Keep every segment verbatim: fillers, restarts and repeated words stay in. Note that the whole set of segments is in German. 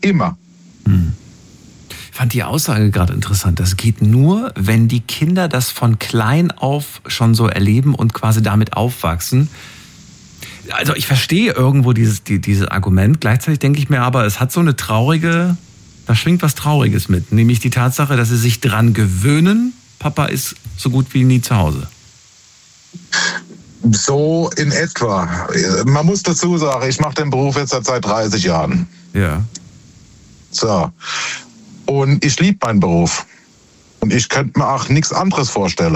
Immer. Hm. Ich fand die Aussage gerade interessant. Das geht nur, wenn die Kinder das von klein auf schon so erleben und quasi damit aufwachsen. Also ich verstehe irgendwo dieses, die, dieses Argument. Gleichzeitig denke ich mir aber, es hat so eine traurige, da schwingt was Trauriges mit. Nämlich die Tatsache, dass sie sich dran gewöhnen, Papa ist so gut wie nie zu Hause. So in etwa. Man muss dazu sagen, ich mache den Beruf jetzt seit dreißig Jahren. Ja. So. Und ich liebe meinen Beruf. Und ich könnte mir auch nichts anderes vorstellen.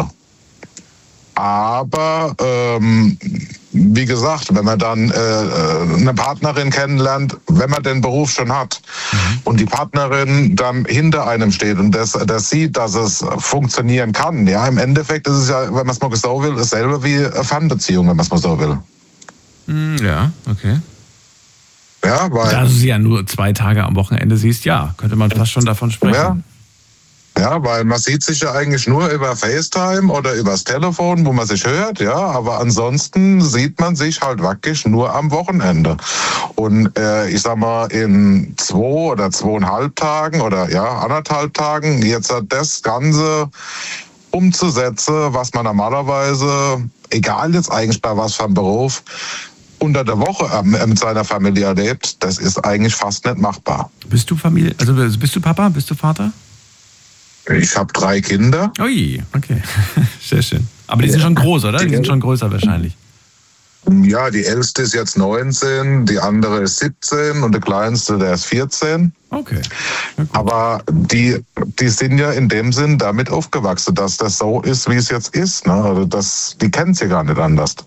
Aber, ähm, wie gesagt, wenn man dann äh, eine Partnerin kennenlernt, wenn man den Beruf schon hat mhm. und die Partnerin dann hinter einem steht und das, das sieht, dass es funktionieren kann, ja, im Endeffekt ist es ja, wenn man es mal so will, dasselbe wie eine Fernbeziehung, wenn man es mal so will. Ja, okay. Ja, weil... Da du sie ja nur zwei Tage am Wochenende siehst, ja, könnte man fast schon davon sprechen. Ja. Ja, weil man sieht sich ja eigentlich nur über FaceTime oder übers Telefon, wo man sich hört, ja, aber ansonsten sieht man sich halt wirklich nur am Wochenende. Und äh, ich sag mal, in zwei oder zweieinhalb Tagen oder ja, anderthalb Tagen jetzt hat das Ganze umzusetzen, was man normalerweise, egal jetzt eigentlich bei was für einem Beruf, unter der Woche äh, mit seiner Familie erlebt, das ist eigentlich fast nicht machbar. Bist du Familie, also bist du Papa, bist du Vater? Ich habe drei Kinder. Ui, okay. Sehr schön. Aber die sind schon groß, oder? Die sind schon größer wahrscheinlich. Ja, die älteste ist jetzt neunzehn, die andere ist siebzehn und der kleinste, der ist vierzehn. Okay. Aber die, die sind ja in dem Sinn damit aufgewachsen, dass das so ist, wie es jetzt ist. Ne? Also das, die kennen es ja gar nicht anders.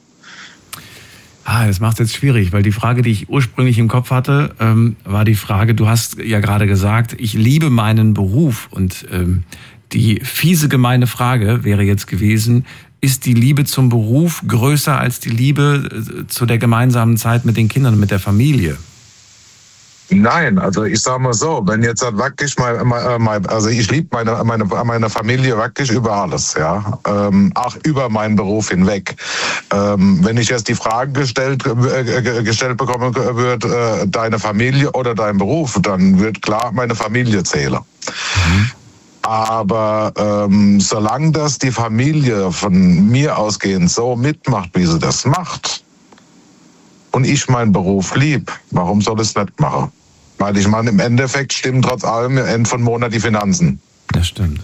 Ah, das macht es jetzt schwierig, weil die Frage, die ich ursprünglich im Kopf hatte, ähm, war die Frage, du hast ja gerade gesagt, ich liebe meinen Beruf. Und ähm, die fiese, gemeine Frage wäre jetzt gewesen, ist die Liebe zum Beruf größer als die Liebe äh, zu der gemeinsamen Zeit mit den Kindern und mit der Familie? Nein, also ich sag mal so, wenn jetzt halt wirklich mal, mal also ich liebe meine, meine, meine Familie wirklich über alles, ja, ähm, auch über meinen Beruf hinweg. Ähm, wenn ich jetzt die Frage gestellt, äh, gestellt bekommen würde, äh, deine Familie oder dein Beruf, dann wird klar meine Familie zählen. Mhm. Aber ähm, solange das die Familie von mir ausgehend so mitmacht, wie sie das macht, und ich meinen Beruf lieb, warum soll ich es nicht machen? Weil ich meine, im Endeffekt stimmen trotz allem am Ende von Monat die Finanzen. Das stimmt.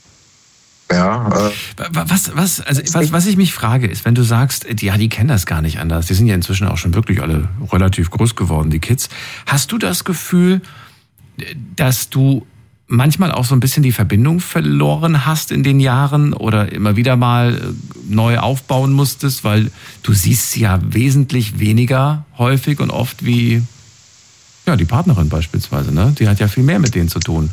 Ja. Äh, was, was, also, was, was ich mich frage, ist, wenn du sagst, ja, die kennen das gar nicht anders, die sind ja inzwischen auch schon wirklich alle relativ groß geworden, die Kids. Hast du das Gefühl, dass du manchmal auch so ein bisschen die Verbindung verloren hast in den Jahren oder immer wieder mal neu aufbauen musstest, weil du siehst sie ja wesentlich weniger häufig und oft wie ja, die Partnerin beispielsweise, ne? Die hat ja viel mehr mit denen zu tun.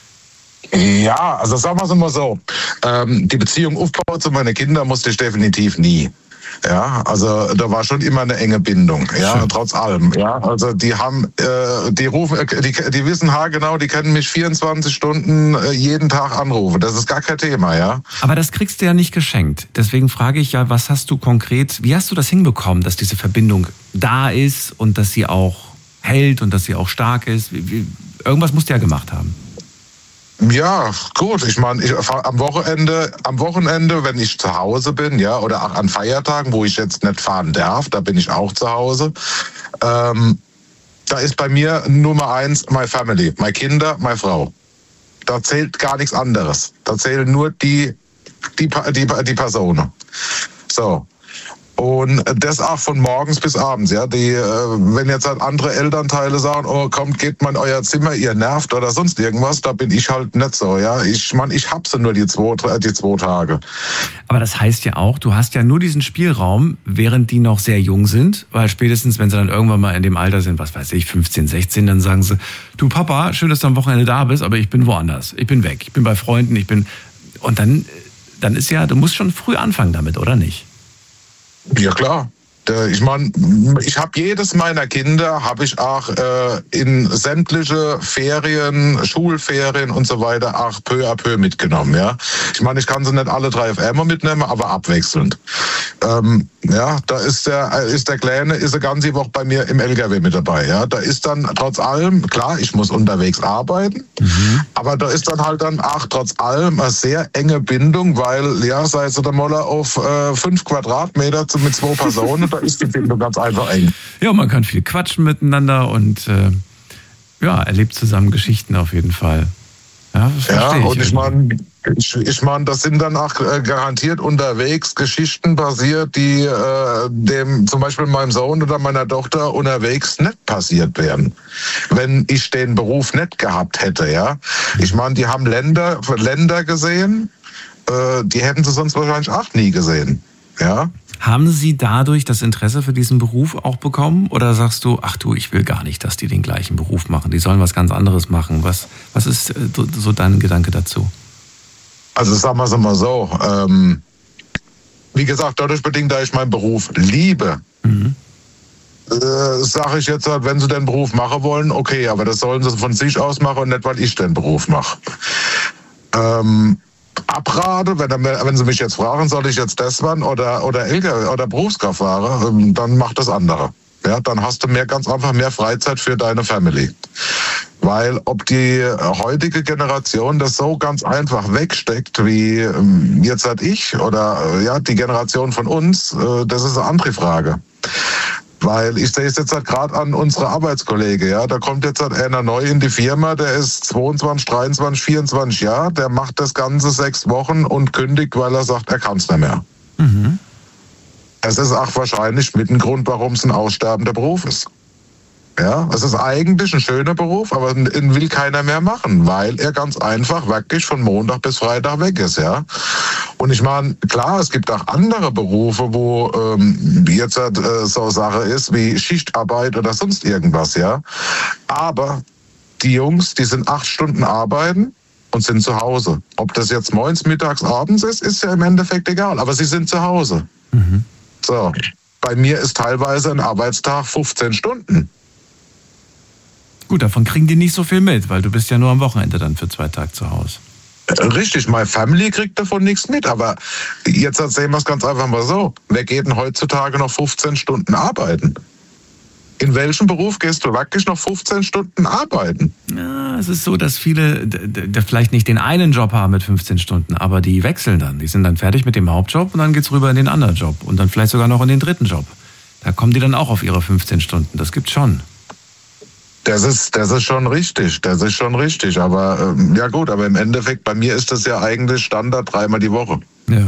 Ja, also sagen wir es mal so, ähm, die Beziehung aufbauen zu meinen Kindern musste ich definitiv nie. Ja, also da war schon immer eine enge Bindung, ja, Schön. Trotz allem, ja. Also die haben, äh, die rufen, die, die wissen haargenau, die können mich vierundzwanzig Stunden äh, jeden Tag anrufen. Das ist gar kein Thema, ja. Aber das kriegst du ja nicht geschenkt. Deswegen frage ich ja, was hast du konkret, wie hast du das hinbekommen, dass diese Verbindung da ist und dass sie auch hält und dass sie auch stark ist? Wie, wie, irgendwas musst du ja gemacht haben. Ja, gut. Ich meine, ich, am Wochenende, am Wochenende, wenn ich zu Hause bin, ja, oder auch an Feiertagen, wo ich jetzt nicht fahren darf, da bin ich auch zu Hause. Ähm, da ist bei mir Nummer eins my family, meine Kinder, meine Frau. Da zählt gar nichts anderes. Da zählen nur die, die, die, die Personen. So. Und das auch von morgens bis abends, ja. Die, wenn jetzt halt andere Elternteile sagen, oh, kommt, geht mal in euer Zimmer, ihr nervt oder sonst irgendwas, da bin ich halt nicht so, ja. Ich meine, ich hab sie nur die zwei, die zwei Tage. Aber das heißt ja auch, du hast ja nur diesen Spielraum, während die noch sehr jung sind, weil spätestens, wenn sie dann irgendwann mal in dem Alter sind, was weiß ich, fünfzehn, sechzehn, dann sagen sie, du Papa, schön, dass du am Wochenende da bist, aber ich bin woanders. Ich bin weg, ich bin bei Freunden, ich bin... Und dann, dann ist ja, du musst schon früh anfangen damit, oder nicht? Ja klar, Ich meine, ich habe jedes meiner Kinder, habe ich auch äh, in sämtliche Ferien, Schulferien und so weiter auch peu à peu mitgenommen. Ja, ich meine, ich kann sie nicht alle drei auf einmal mitnehmen, aber abwechselnd. Ähm, ja, da ist der ist der Kleine ist eine ganze Woche bei mir im L K W mit dabei. Ja, da ist dann trotz allem klar, ich muss unterwegs arbeiten, mhm. aber da ist dann halt dann auch trotz allem eine sehr enge Bindung, weil ja, sei es der Moller auf äh, fünf Quadratmeter zu, mit zwei Personen, da ist die Bindung ganz einfach eng. Ja, man kann viel quatschen miteinander und äh, ja, erlebt zusammen Geschichten auf jeden Fall. Ja, das ja ich und ich meine, ich, ich mein, das sind dann auch äh, garantiert unterwegs Geschichten basiert, die äh, dem zum Beispiel meinem Sohn oder meiner Tochter unterwegs nicht passiert wären, wenn ich den Beruf nicht gehabt hätte. Ja, ich meine, die haben Länder, Länder gesehen, äh, die hätten sie sonst wahrscheinlich auch nie gesehen. Ja. Haben Sie dadurch das Interesse für diesen Beruf auch bekommen? Oder sagst du, ach du, ich will gar nicht, dass die den gleichen Beruf machen. Die sollen was ganz anderes machen. Was, was ist so dein Gedanke dazu? Also sagen wir es mal so. Ähm, wie gesagt, dadurch bedingt, da ich meinen Beruf liebe, mhm. äh, sage ich jetzt, wenn Sie den Beruf machen wollen, okay, aber das sollen Sie von sich aus machen und nicht, weil ich den Beruf mache. Ähm, abrate, wenn, wenn Sie mich jetzt fragen, soll ich jetzt das fahren oder, oder L K W oder Berufskraftfahrer, dann mach das andere. Ja, dann hast du mehr, ganz einfach mehr Freizeit für deine Family. Weil ob die heutige Generation das so ganz einfach wegsteckt, wie jetzt halt ich oder ja die Generation von uns, das ist eine andere Frage. Weil ich sehe es jetzt halt gerade an unsere Arbeitskollege, ja, da kommt jetzt halt einer neu in die Firma, der ist zweiundzwanzig, dreiundzwanzig, vierundzwanzig Jahre, der macht das Ganze sechs Wochen und kündigt, weil er sagt, er kann es nicht mehr. Mhm. Es ist auch wahrscheinlich mit ein Grund, warum es ein aussterbender Beruf ist. Ja, es ist eigentlich ein schöner Beruf, aber ihn will keiner mehr machen, weil er ganz einfach wirklich von Montag bis Freitag weg ist, ja. Und ich meine, klar, es gibt auch andere Berufe, wo ähm, jetzt halt, äh, so eine Sache ist wie Schichtarbeit oder sonst irgendwas, ja. Aber die Jungs, die sind acht Stunden arbeiten und sind zu Hause. Ob das jetzt morgens, mittags, abends ist, ist ja im Endeffekt egal, aber sie sind zu Hause. Mhm. So, bei mir ist teilweise ein Arbeitstag fünfzehn Stunden. Gut, davon kriegen die nicht so viel mit, weil du bist ja nur am Wochenende dann für zwei Tage zu Hause. Richtig, meine Family kriegt davon nichts mit, aber jetzt erzählen wir es ganz einfach mal so. Wer geht denn heutzutage noch fünfzehn Stunden arbeiten? In welchem Beruf gehst du wirklich noch fünfzehn Stunden arbeiten? Ja, es ist so, dass viele d- d- vielleicht nicht den einen Job haben mit fünfzehn Stunden, aber die wechseln dann. Die sind dann fertig mit dem Hauptjob und dann geht's rüber in den anderen Job und dann vielleicht sogar noch in den dritten Job. Da kommen die dann auch auf ihre fünfzehn Stunden. Das gibt's schon. Das ist, das ist schon richtig, das ist schon richtig. Aber ähm, ja gut, aber im Endeffekt, bei mir ist das ja eigentlich Standard dreimal die Woche. Ja.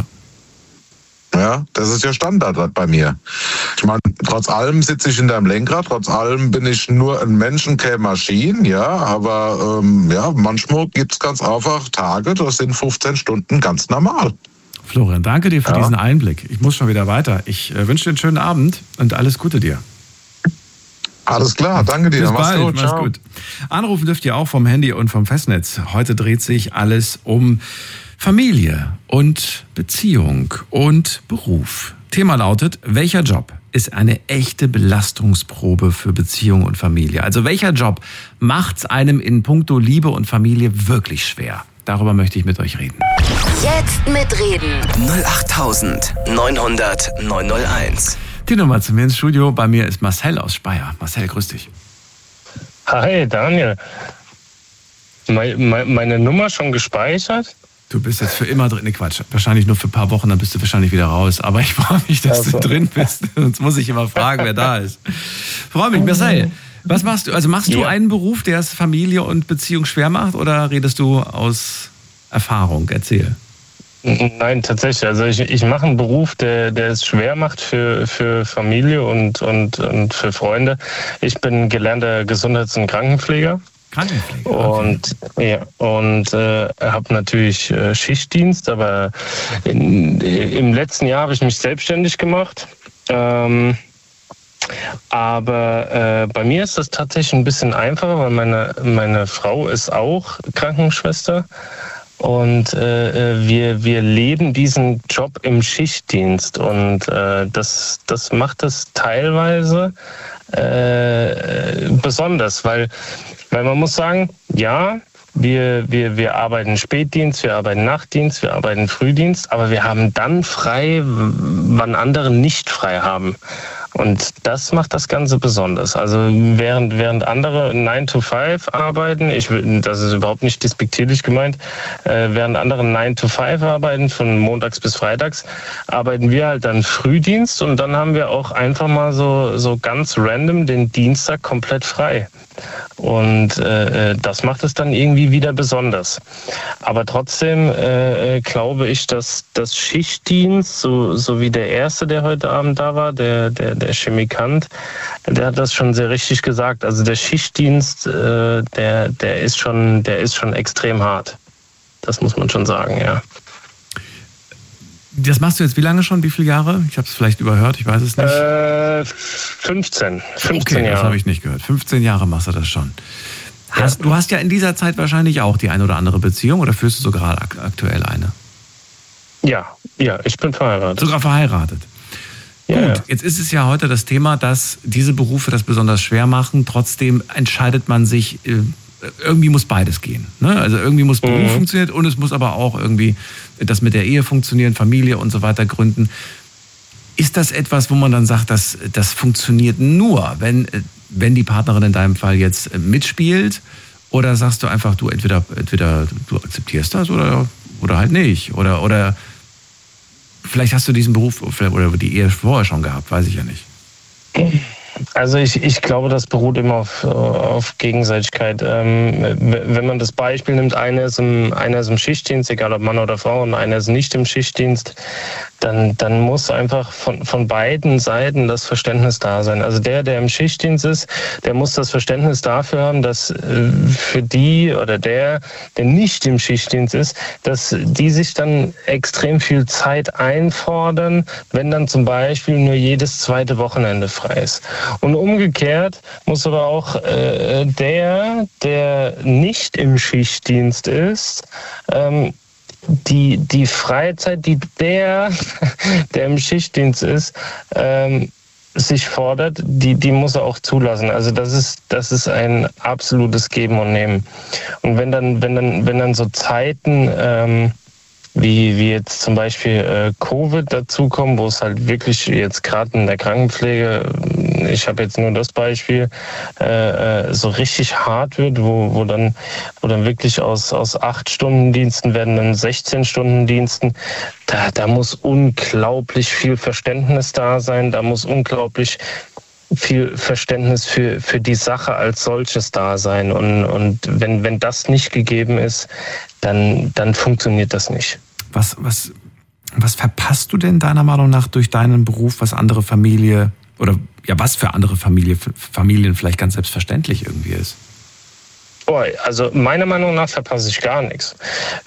Ja, das ist ja Standard bei mir. Ich meine, trotz allem sitze ich in deinem Lenkrad, trotz allem bin ich nur ein Menschen, keine Maschine, ja, aber ähm, ja, manchmal gibt es ganz einfach Tage, das sind fünfzehn Stunden ganz normal. Florian, danke dir für ja. diesen Einblick. Ich muss schon wieder weiter. Ich äh, wünsche dir einen schönen Abend und alles Gute dir. Alles klar, danke dir. Bis Mach's bald, gut, mach's gut. Anrufen dürft ihr auch vom Handy und vom Festnetz. Heute dreht sich alles um Familie und Beziehung und Beruf. Thema lautet, welcher Job ist eine echte Belastungsprobe für Beziehung und Familie? Also welcher Job macht's einem in puncto Liebe und Familie wirklich schwer? Darüber möchte ich mit euch reden. Jetzt mitreden. null acht neun null null neun null eins. Die Nummer zu mir ins Studio. Bei mir ist Marcel aus Speyer. Marcel, grüß dich. Hi, Daniel. Me- me- meine Nummer schon gespeichert? Du bist jetzt für immer drin. Ne, Quatsch. Wahrscheinlich nur für ein paar Wochen, dann bist du wahrscheinlich wieder raus. Aber ich freue mich, dass also. du drin bist. Sonst muss ich immer fragen, wer da ist. Freue mich. Marcel, was machst du? Also machst du ja. einen Beruf, der es Familie und Beziehung schwer macht, oder redest du aus Erfahrung? Erzähl. Nein, tatsächlich. Also ich, ich mache einen Beruf, der, der es schwer macht für, für Familie und, und, und für Freunde. Ich bin gelernter Gesundheits- und Krankenpfleger. Krankenpfleger? Okay. Und, ja, und äh, habe natürlich äh, Schichtdienst, aber in, im letzten Jahr habe ich mich selbstständig gemacht. Ähm, aber äh, bei mir ist das tatsächlich ein bisschen einfacher, weil meine, meine Frau ist auch Krankenschwester. Und äh, wir, wir leben diesen Job im Schichtdienst. Und äh, das, das macht es teilweise äh, besonders, weil, weil man muss sagen, ja, wir, wir, wir arbeiten Spätdienst, wir arbeiten Nachtdienst, wir arbeiten Frühdienst, aber wir haben dann frei, wann andere nicht frei haben. Und das macht das Ganze besonders. Also während, während andere nine to five arbeiten, ich, das ist überhaupt nicht despektierlich gemeint, äh, während andere nine to five arbeiten, von montags bis freitags, arbeiten wir halt dann Frühdienst und dann haben wir auch einfach mal so, so ganz random den Dienstag komplett frei. Und äh, das macht es dann irgendwie wieder besonders. Aber trotzdem äh, glaube ich, dass das Schichtdienst, so, so wie der Erste, der heute Abend da war, der, der, der Chemikant, der hat das schon sehr richtig gesagt. Also der Schichtdienst, äh, der, der ist schon, der ist schon extrem hart. Das muss man schon sagen, ja. Das machst du jetzt wie lange schon? Wie viele Jahre? Ich habe es vielleicht überhört, ich weiß es nicht. Äh, fünfzehn. fünfzehn okay, Jahre. Das habe ich nicht gehört. fünfzehn Jahre machst du das schon. Hast, ja. Du hast ja in dieser Zeit wahrscheinlich auch die eine oder andere Beziehung oder führst du sogar ak- aktuell eine? Ja, ja, ich bin verheiratet. Sogar verheiratet. Ja, Gut, ja. Jetzt ist es ja heute das Thema, dass diese Berufe das besonders schwer machen. Trotzdem entscheidet man sich, irgendwie muss beides gehen. Ne? Also irgendwie muss Beruf mhm. funktionieren und es muss aber auch irgendwie das mit der Ehe funktionieren, Familie und so weiter gründen. Ist das etwas, wo man dann sagt, dass das funktioniert nur, wenn, wenn die Partnerin in deinem Fall jetzt mitspielt? Oder sagst du einfach, du entweder, entweder du akzeptierst das oder, oder halt nicht? Oder, oder vielleicht hast du diesen Beruf oder die Ehe vorher schon gehabt, weiß ich ja nicht. Also ich, ich glaube, das beruht immer auf, auf Gegenseitigkeit. Ähm, wenn man das Beispiel nimmt, einer ist, im, einer ist im Schichtdienst, egal ob Mann oder Frau, und einer ist nicht im Schichtdienst, dann, dann muss einfach von, von beiden Seiten das Verständnis da sein. Also der, der im Schichtdienst ist, der muss das Verständnis dafür haben, dass äh, für die oder der, der nicht im Schichtdienst ist, dass die sich dann extrem viel Zeit einfordern, wenn dann zum Beispiel nur jedes zweite Wochenende frei ist. Und umgekehrt muss aber auch äh, der, der nicht im Schichtdienst ist, ähm, die, die Freizeit, die der, der im Schichtdienst ist, ähm, sich fordert, die, die muss er auch zulassen. Also das ist, das ist ein absolutes Geben und Nehmen. Und wenn dann, wenn dann, wenn dann so Zeiten, ähm, wie, wie jetzt zum Beispiel äh, Covid dazukommen, wo es halt wirklich jetzt gerade in der Krankenpflege, ich habe jetzt nur das Beispiel, äh, so richtig hart wird, wo, wo, dann, wo dann wirklich aus, aus acht Stunden Diensten werden dann sechzehn Stunden Diensten. Da, da muss unglaublich viel Verständnis da sein, da muss unglaublich viel Verständnis für, für die Sache als solches da sein. Und, und wenn, wenn das nicht gegeben ist, dann, dann funktioniert das nicht. Was, was, was verpasst du denn deiner Meinung nach durch deinen Beruf, was andere Familie oder ja, was für andere Familie, Familien vielleicht ganz selbstverständlich irgendwie ist? Oh, also meiner Meinung nach verpasse ich gar nichts.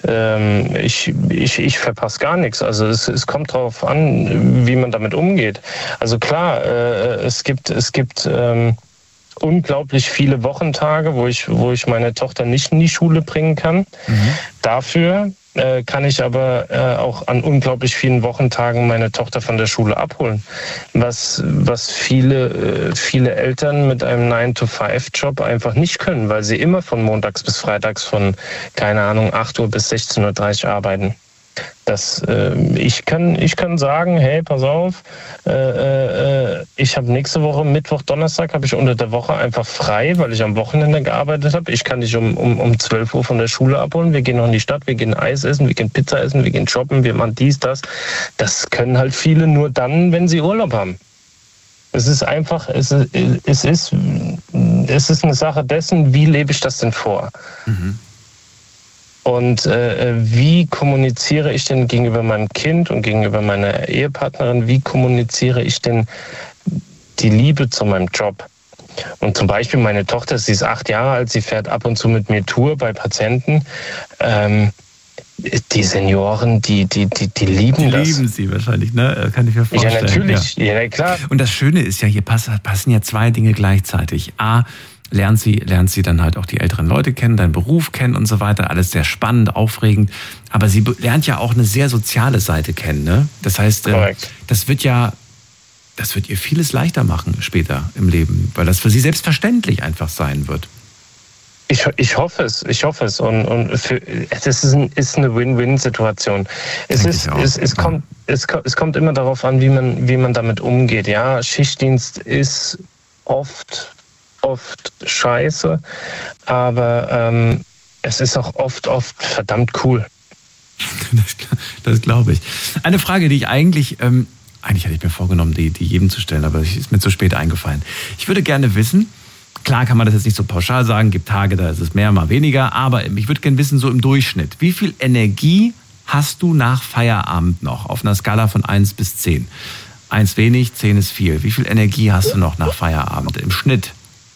Ähm, ich, ich, ich verpasse gar nichts. Also es, es kommt darauf an, wie man damit umgeht. Also klar, äh, es gibt, es gibt ähm, unglaublich viele Wochentage, wo ich, wo ich meine Tochter nicht in die Schule bringen kann. Mhm. Dafür äh, kann ich aber äh, auch an unglaublich vielen Wochentagen meine Tochter von der Schule abholen. Was, was viele, äh, viele Eltern mit einem nine to five Job einfach nicht können, weil sie immer von montags bis freitags von, keine Ahnung, acht Uhr bis sechzehn Uhr dreißig arbeiten. Das, äh, ich kann, ich kann sagen, hey, pass auf, äh, äh, ich habe nächste Woche, Mittwoch, Donnerstag, habe ich unter der Woche einfach frei, weil ich am Wochenende gearbeitet habe. Ich kann dich um, um, um zwölf Uhr von der Schule abholen. Wir gehen noch in die Stadt, wir gehen Eis essen, wir gehen Pizza essen, wir gehen shoppen, wir machen dies, das. Das können halt viele nur dann, wenn sie Urlaub haben. Es ist einfach, es ist, es ist, es ist eine Sache dessen, wie lebe ich das denn vor? Mhm. Und äh, wie kommuniziere ich denn gegenüber meinem Kind und gegenüber meiner Ehepartnerin, wie kommuniziere ich denn die Liebe zu meinem Job? Und zum Beispiel meine Tochter, sie ist acht Jahre alt, sie fährt ab und zu mit mir Tour bei Patienten. Ähm, die Senioren, die, die, die, die lieben die das. Die lieben sie wahrscheinlich, ne? Kann ich mir vorstellen. Ja, natürlich. Ja, ja klar. Und das Schöne ist ja, hier passen ja zwei Dinge gleichzeitig. A, lernt sie, lernt sie dann halt auch die älteren Leute kennen, deinen Beruf kennen und so weiter. Alles sehr spannend, aufregend. Aber sie lernt ja auch eine sehr soziale Seite kennen, ne? Das heißt, äh, das wird ja, das wird ihr vieles leichter machen später im Leben, weil das für sie selbstverständlich einfach sein wird. Ich, ich hoffe es, ich hoffe es. Und, und für, es ist, ein, ist eine Win-Win-Situation. Es, ist, es, es, kommt, es, es kommt immer darauf an, wie man, wie man damit umgeht. Ja, Schichtdienst ist oft, oft scheiße, aber ähm, es ist auch oft, oft verdammt cool. Das, das glaube ich. Eine Frage, die ich eigentlich, ähm, eigentlich hatte ich mir vorgenommen, die, die jedem zu stellen, aber es ist mir zu spät eingefallen. Ich würde gerne wissen, klar kann man das jetzt nicht so pauschal sagen, gibt Tage, da ist es mehr, mal weniger, aber ich würde gerne wissen, so im Durchschnitt, wie viel Energie hast du nach Feierabend noch auf einer Skala von eins bis zehn? eins wenig, zehn ist viel. Wie viel Energie hast du noch nach Feierabend im Schnitt?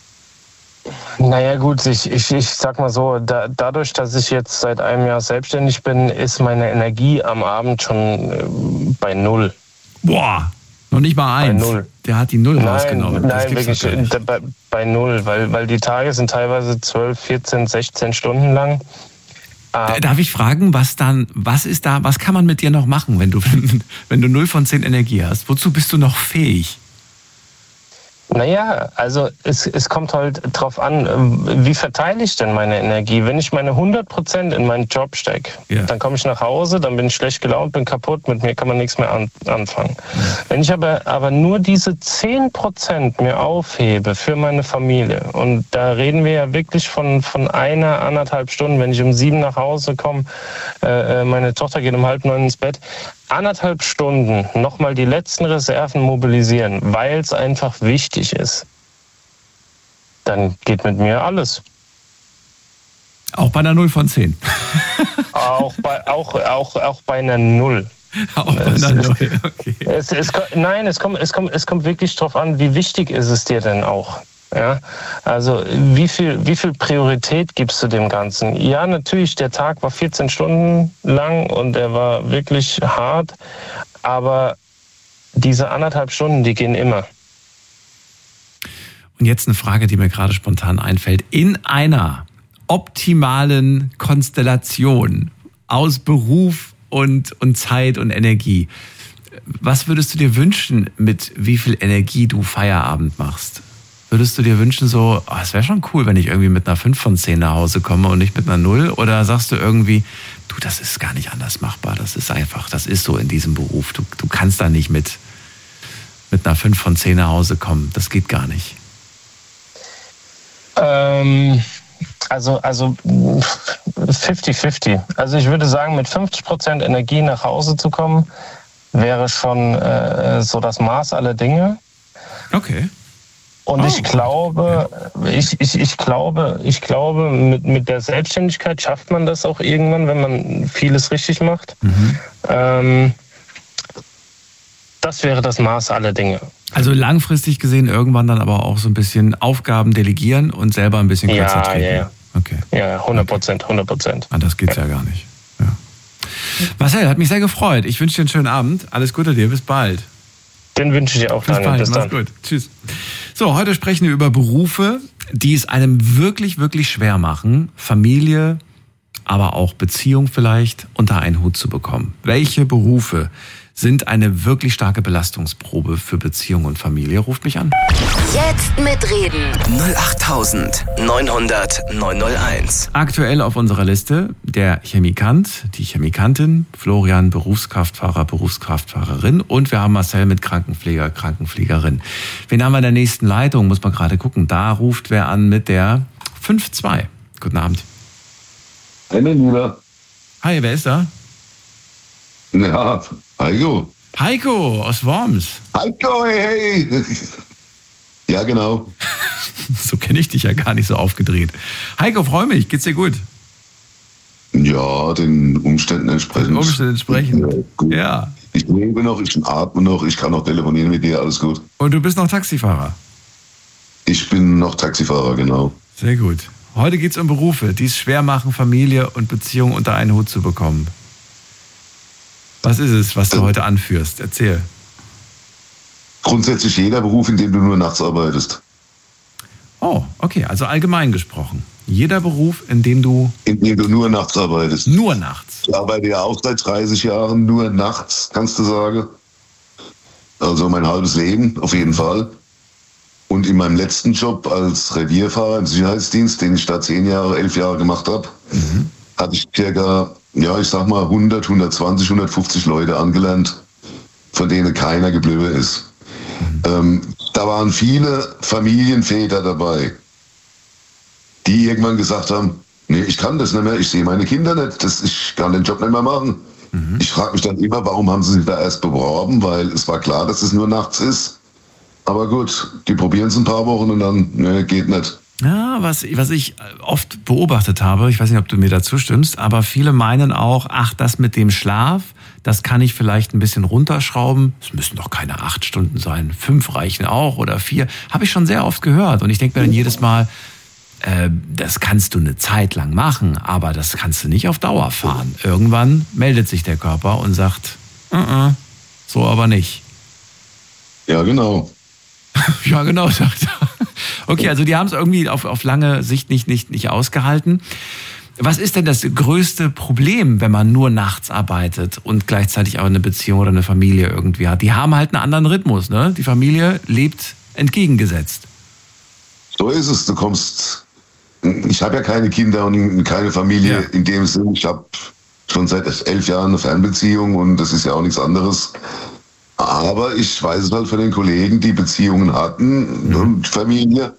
Naja gut, ich, ich, ich sag mal so, da, dadurch, dass ich jetzt seit einem Jahr selbstständig bin, ist meine Energie am Abend schon äh, bei null. Boah, noch nicht mal eins. Bei null. Der hat die Null nein, rausgenommen. Nein, wirklich bei, bei null, weil, weil die Tage sind teilweise zwölf, vierzehn, sechzehn Stunden lang. Ähm, Darf ich fragen, was dann, was ist da, was kann man mit dir noch machen, wenn du, wenn du null von zehn Energie hast? Wozu bist du noch fähig? Naja, also es, es kommt halt drauf an, wie verteile ich denn meine Energie? Wenn ich meine hundert Prozent in meinen Job stecke, ja. dann komme ich nach Hause, dann bin ich schlecht gelaunt, bin kaputt, mit mir kann man nichts mehr an, anfangen. Ja. Wenn ich aber, aber nur diese zehn Prozent mir aufhebe für meine Familie, und da reden wir ja wirklich von, von einer, anderthalb Stunden, wenn ich um sieben nach Hause komme, äh, meine Tochter geht um halb neun ins Bett, anderthalb Stunden nochmal die letzten Reserven mobilisieren, weil es einfach wichtig ist, dann geht mit mir alles. Auch bei einer null von zehn? auch, bei, auch, auch, auch bei einer null. Auch bei einer null, okay. Es, es, nein, es kommt, es, kommt, es kommt wirklich drauf an, wie wichtig ist es dir denn auch? Ja, also wie viel, wie viel Priorität gibst du dem Ganzen? Ja, natürlich, der Tag war vierzehn Stunden lang und er war wirklich hart, aber diese anderthalb Stunden, die gehen immer. Und jetzt eine Frage, die mir gerade spontan einfällt. In einer optimalen Konstellation aus Beruf und, und Zeit und Energie, was würdest du dir wünschen, mit wie viel Energie du Feierabend machst? Würdest du dir wünschen, so, oh, es wäre schon cool, wenn ich irgendwie mit einer fünf von zehn nach Hause komme und nicht mit einer null? Oder sagst du irgendwie, du, das ist gar nicht anders machbar, das ist einfach, das ist so in diesem Beruf. Du, du kannst da nicht mit, mit einer fünf von zehn nach Hause kommen, das geht gar nicht. Ähm, also, also fünfzig fünfzig. Also ich würde sagen, mit fünfzig Prozent Energie nach Hause zu kommen, wäre schon äh, so das Maß aller Dinge. Okay. Und oh. ich glaube, ich, ich, ich glaube, ich glaube, mit, mit der Selbstständigkeit schafft man das auch irgendwann, wenn man vieles richtig macht. Mhm. Ähm, das wäre das Maß aller Dinge. Also langfristig gesehen irgendwann dann aber auch so ein bisschen Aufgaben delegieren und selber ein bisschen kürzer ja, treten. Ja, ja. Okay. Ja, hundert Prozent, hundert Prozent. Ah, das geht's ja, ja gar nicht. Ja. Marcel, hat mich sehr gefreut. Ich wünsche dir einen schönen Abend. Alles Gute dir. Bis bald. Den wünsche ich dir auch. Bis bald. Bis dann. Mach's gut. Tschüss. So, heute sprechen wir über Berufe, die es einem wirklich, wirklich schwer machen, Familie, aber auch Beziehung vielleicht unter einen Hut zu bekommen. Welche Berufe sind eine wirklich starke Belastungsprobe für Beziehung und Familie? Ruft mich an. Jetzt mitreden. null acht neun null null neun null eins. Aktuell auf unserer Liste der Chemikant, die Chemikantin, Florian, Berufskraftfahrer, Berufskraftfahrerin, und wir haben Marcel mit Krankenpfleger, Krankenpflegerin. Wen haben wir in der nächsten Leitung? Muss man gerade gucken. Da ruft wer an mit der fünf zwei. Guten Abend. Hi, mein Lieber. Hi, wer ist da? Ja, Heiko. Heiko aus Worms. Heiko, hey, hey. Ja, genau. So kenne ich dich ja gar nicht so aufgedreht. Heiko, freue mich. Geht's dir gut? Ja, den Umständen entsprechend. Den Umständen entsprechend. Ja, gut. Ja. Ich lebe noch, ich atme noch, ich kann noch telefonieren mit dir, alles gut. Und du bist noch Taxifahrer? Ich bin noch Taxifahrer, genau. Sehr gut. Heute geht's um Berufe, die es schwer machen, Familie und Beziehung unter einen Hut zu bekommen. Was ist es, was du heute anführst? Erzähl. Grundsätzlich jeder Beruf, in dem du nur nachts arbeitest. Oh, okay, also allgemein gesprochen. Jeder Beruf, in dem du... In dem du nur nachts arbeitest. Nur nachts? Ich arbeite ja auch seit dreißig Jahren nur nachts, kannst du sagen. Also mein halbes Leben, auf jeden Fall. Und in meinem letzten Job als Revierfahrer im Sicherheitsdienst, den ich da zehn Jahre, elf Jahre gemacht habe, mhm. hatte ich circa, ja, ich sag mal hundert, hundertzwanzig, hundertfünfzig Leute angelernt, von denen keiner geblieben ist. Mhm. Ähm, da waren viele Familienväter dabei, die irgendwann gesagt haben, nee, ich kann das nicht mehr, ich sehe meine Kinder nicht, das, ich kann den Job nicht mehr machen. Mhm. Ich frage mich dann immer, warum haben sie sich da erst beworben, weil es war klar, dass es nur nachts ist. Aber gut, die probieren es ein paar Wochen und dann, ne, geht nicht. Ja, was, was ich oft beobachtet habe, ich weiß nicht, ob du mir dazu stimmst, aber viele meinen auch, ach, das mit dem Schlaf, das kann ich vielleicht ein bisschen runterschrauben. Es müssen doch keine acht Stunden sein, fünf reichen auch oder vier. Habe ich schon sehr oft gehört und ich denke mir dann jedes Mal, äh, das kannst du eine Zeit lang machen, aber das kannst du nicht auf Dauer fahren. Irgendwann meldet sich der Körper und sagt, uh-uh, so aber nicht. Ja, genau. Ja, genau, sagt er. Okay, also die haben es irgendwie auf, auf lange Sicht nicht, nicht, nicht ausgehalten. Was ist denn das größte Problem, wenn man nur nachts arbeitet und gleichzeitig auch eine Beziehung oder eine Familie irgendwie hat? Die haben halt einen anderen Rhythmus, ne? Die Familie lebt entgegengesetzt. So ist es. Du kommst. Ich habe ja keine Kinder und keine Familie ja. in dem Sinn. Ich habe schon seit elf Jahren eine Fernbeziehung und das ist ja auch nichts anderes. Aber ich weiß es halt von den Kollegen, die Beziehungen hatten mhm. und Familie.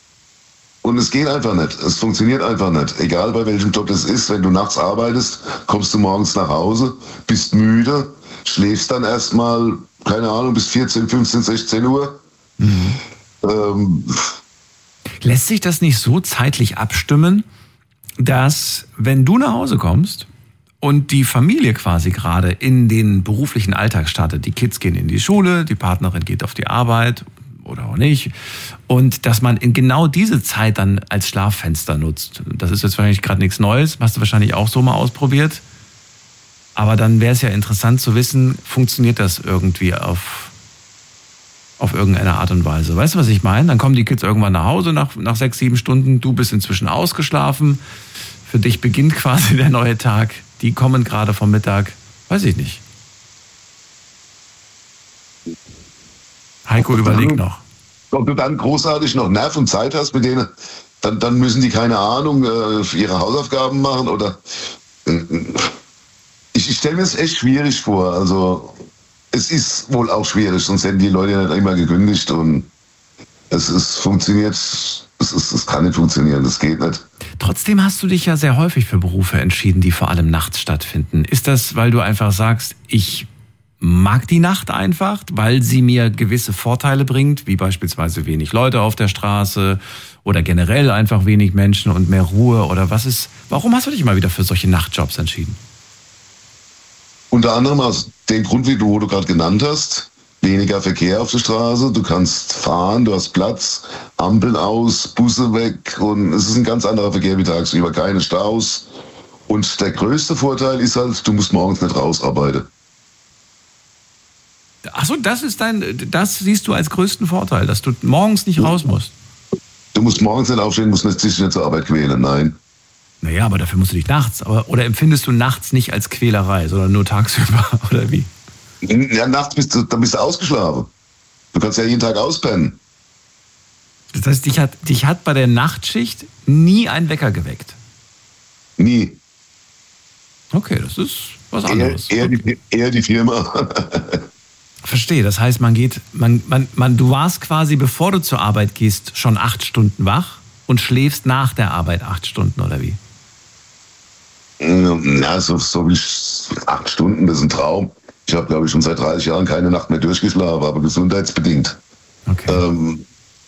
Und es geht einfach nicht. Es funktioniert einfach nicht. Egal bei welchem Job es ist, wenn du nachts arbeitest, kommst du morgens nach Hause, bist müde, schläfst dann erstmal, keine Ahnung, bis vierzehn, fünfzehn, sechzehn Uhr. Mhm. Ähm, Lässt sich das nicht so zeitlich abstimmen, dass wenn du nach Hause kommst und die Familie quasi gerade in den beruflichen Alltag startet, die Kids gehen in die Schule, die Partnerin geht auf die Arbeit oder auch nicht, und dass man in genau diese Zeit dann als Schlaffenster nutzt. Das ist jetzt wahrscheinlich gerade nichts Neues, hast du wahrscheinlich auch so mal ausprobiert. Aber dann wäre es ja interessant zu wissen, funktioniert das irgendwie auf, auf irgendeine Art und Weise. Weißt du, was ich meine? Dann kommen die Kids irgendwann nach Hause nach, nach sechs, sieben Stunden, du bist inzwischen ausgeschlafen, für dich beginnt quasi der neue Tag. Die kommen gerade vom Mittag, weiß ich nicht. Heiko überlegt noch. Ob du dann großartig noch Nerv und Zeit hast, mit denen, dann, dann müssen die, keine Ahnung, ihre Hausaufgaben machen oder. Ich, ich stelle mir es echt schwierig vor. Also, es ist wohl auch schwierig, sonst hätten die Leute ja nicht immer gekündigt und es ist, funktioniert. Es, ist, es kann nicht funktionieren, das geht nicht. Trotzdem hast du dich ja sehr häufig für Berufe entschieden, die vor allem nachts stattfinden. Ist das, weil du einfach sagst, ich mag die Nacht einfach, weil sie mir gewisse Vorteile bringt, wie beispielsweise wenig Leute auf der Straße oder generell einfach wenig Menschen und mehr Ruhe, oder was ist, warum hast du dich immer wieder für solche Nachtjobs entschieden? Unter anderem aus dem Grund, wie du, wo du gerade genannt hast. Weniger Verkehr auf der Straße, du kannst fahren, du hast Platz, Ampeln aus, Busse weg und es ist ein ganz anderer Verkehr wie tagsüber, keine Staus. Und der größte Vorteil ist halt, du musst morgens nicht rausarbeiten. Ach so, das ist dein, das siehst du als größten Vorteil, dass du morgens nicht raus musst. Du musst morgens nicht aufstehen, musst nicht, dich nicht zur Arbeit quälen, nein. Naja, aber dafür musst du dich nachts, aber, oder empfindest du nachts nicht als Quälerei, sondern nur tagsüber, oder wie? Ja, nachts bist du, dann bist du ausgeschlafen. Du kannst ja jeden Tag auspennen. Das heißt, dich hat, dich hat bei der Nachtschicht nie ein Wecker geweckt? Nie. Okay, das ist was anderes. Eher, eher, die, eher die Firma. Verstehe, das heißt, man geht, man, man, man, du warst quasi, bevor du zur Arbeit gehst, schon acht Stunden wach und schläfst nach der Arbeit acht Stunden, oder wie? Ja, so, so wie acht Stunden, das ist ein Traum. Ich habe, glaube ich, schon seit dreißig Jahren keine Nacht mehr durchgeschlafen, aber gesundheitsbedingt. Okay. Ähm,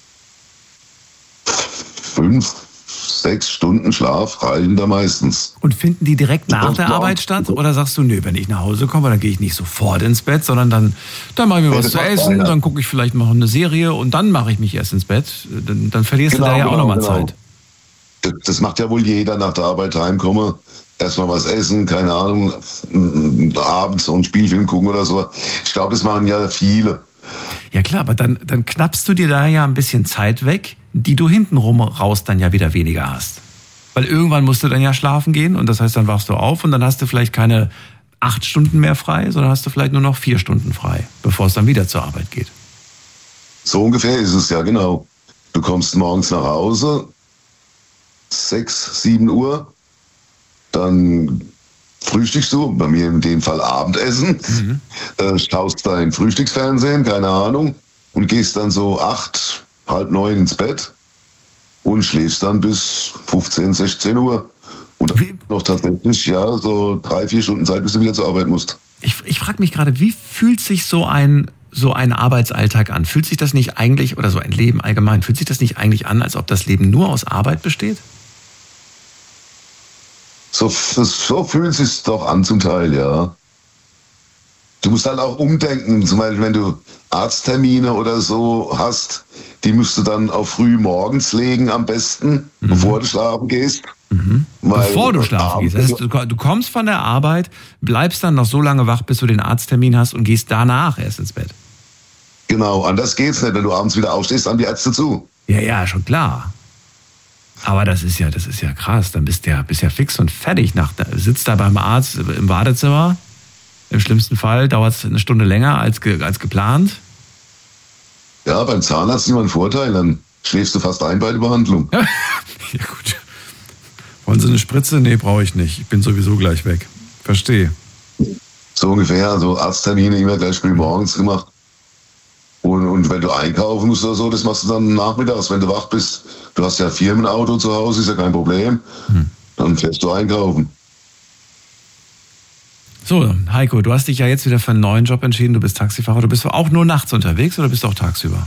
fünf, sechs Stunden Schlaf reichen da meistens. Und finden die direkt nach der Arbeit statt? Oder sagst du, nö, wenn ich nach Hause komme, dann gehe ich nicht sofort ins Bett, sondern dann, dann mache ich mir was zu essen, dann gucke ich vielleicht mal eine Serie und dann mache ich mich erst ins Bett. Dann, dann verlierst genau, du da ja genau, auch nochmal genau. Zeit. Das, das macht ja wohl jeder nach der Arbeit heimkommen. Erstmal was essen, keine Ahnung, abends so einen Spielfilm gucken oder so. Ich glaube, das machen ja viele. Ja klar, aber dann, dann knappst du dir da ja ein bisschen Zeit weg, die du hintenrum raus dann ja wieder weniger hast. Weil irgendwann musst du dann ja schlafen gehen und das heißt, dann wachst du auf und dann hast du vielleicht keine acht Stunden mehr frei, sondern hast du vielleicht nur noch vier Stunden frei, bevor es dann wieder zur Arbeit geht. So ungefähr ist es, ja genau. Du kommst morgens nach Hause, sechs, sieben Uhr, dann frühstückst du, bei mir in dem Fall Abendessen, mhm. äh, schaust dein Frühstücksfernsehen, keine Ahnung, und gehst dann so acht, halb neun ins Bett und schläfst dann bis fünfzehn, sechzehn Uhr. Und dann noch tatsächlich, ja, so drei, vier Stunden Zeit, bis du wieder zur Arbeit musst. Ich, ich frage mich gerade, wie fühlt sich so ein, so ein Arbeitsalltag an? Fühlt sich das nicht eigentlich, oder so ein Leben allgemein, fühlt sich das nicht eigentlich an, als ob das Leben nur aus Arbeit besteht? So, so fühlt es sich doch an zum Teil, ja. Du musst halt auch umdenken, zum Beispiel wenn du Arzttermine oder so hast, die musst du dann auf früh morgens legen am besten, mhm. bevor du schlafen gehst. Mhm. Bevor du schlafen gehst. Das heißt, du, du kommst von der Arbeit, bleibst dann noch so lange wach, bis du den Arzttermin hast und gehst danach erst ins Bett. Genau, anders geht's nicht. Wenn du abends wieder aufstehst, haben die Ärzte zu. Ja, ja, schon klar. Aber das ist ja, das ist ja krass. Dann bist du ja, bist ja fix und fertig. Nach, sitzt da beim Arzt im Badezimmer. Im schlimmsten Fall dauert es eine Stunde länger als, ge, als geplant. Ja, beim Zahnarzt ist immer ein Vorteil. Dann schläfst du fast ein bei der Behandlung. Ja, gut. Wollen Sie eine Spritze? Nee, brauche ich nicht. Ich bin sowieso gleich weg. Verstehe. So ungefähr. Also Arzttermine immer gleich früh morgens gemacht. Und, und wenn du einkaufen musst oder so, das machst du dann nachmittags, wenn du wach bist. Du hast ja Firmenauto zu Hause, ist ja kein Problem. Hm. Dann fährst du einkaufen. So, Heiko, du hast dich ja jetzt wieder für einen neuen Job entschieden. Du bist Taxifahrer. Du bist auch nur nachts unterwegs oder bist du auch tagsüber?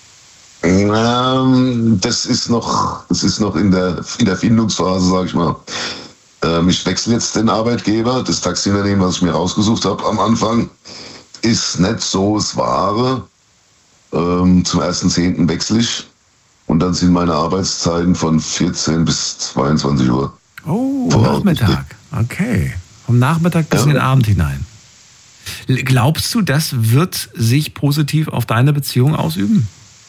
Ähm, das ist noch, das ist noch in der, in der Findungsphase, sag ich mal. Ähm, ich wechsle jetzt den Arbeitgeber. Das Taxiunternehmen, was ich mir rausgesucht habe am Anfang, ist nicht so das Wahre. Ähm, zum ersten Zehnten wechsle ich. Und dann sind meine Arbeitszeiten von vierzehn bis zweiundzwanzig Uhr. Oh, Nachmittag. Okay. Vom Nachmittag bis ja. in den Abend hinein. Glaubst du, das wird sich positiv auf deine Beziehung ausüben?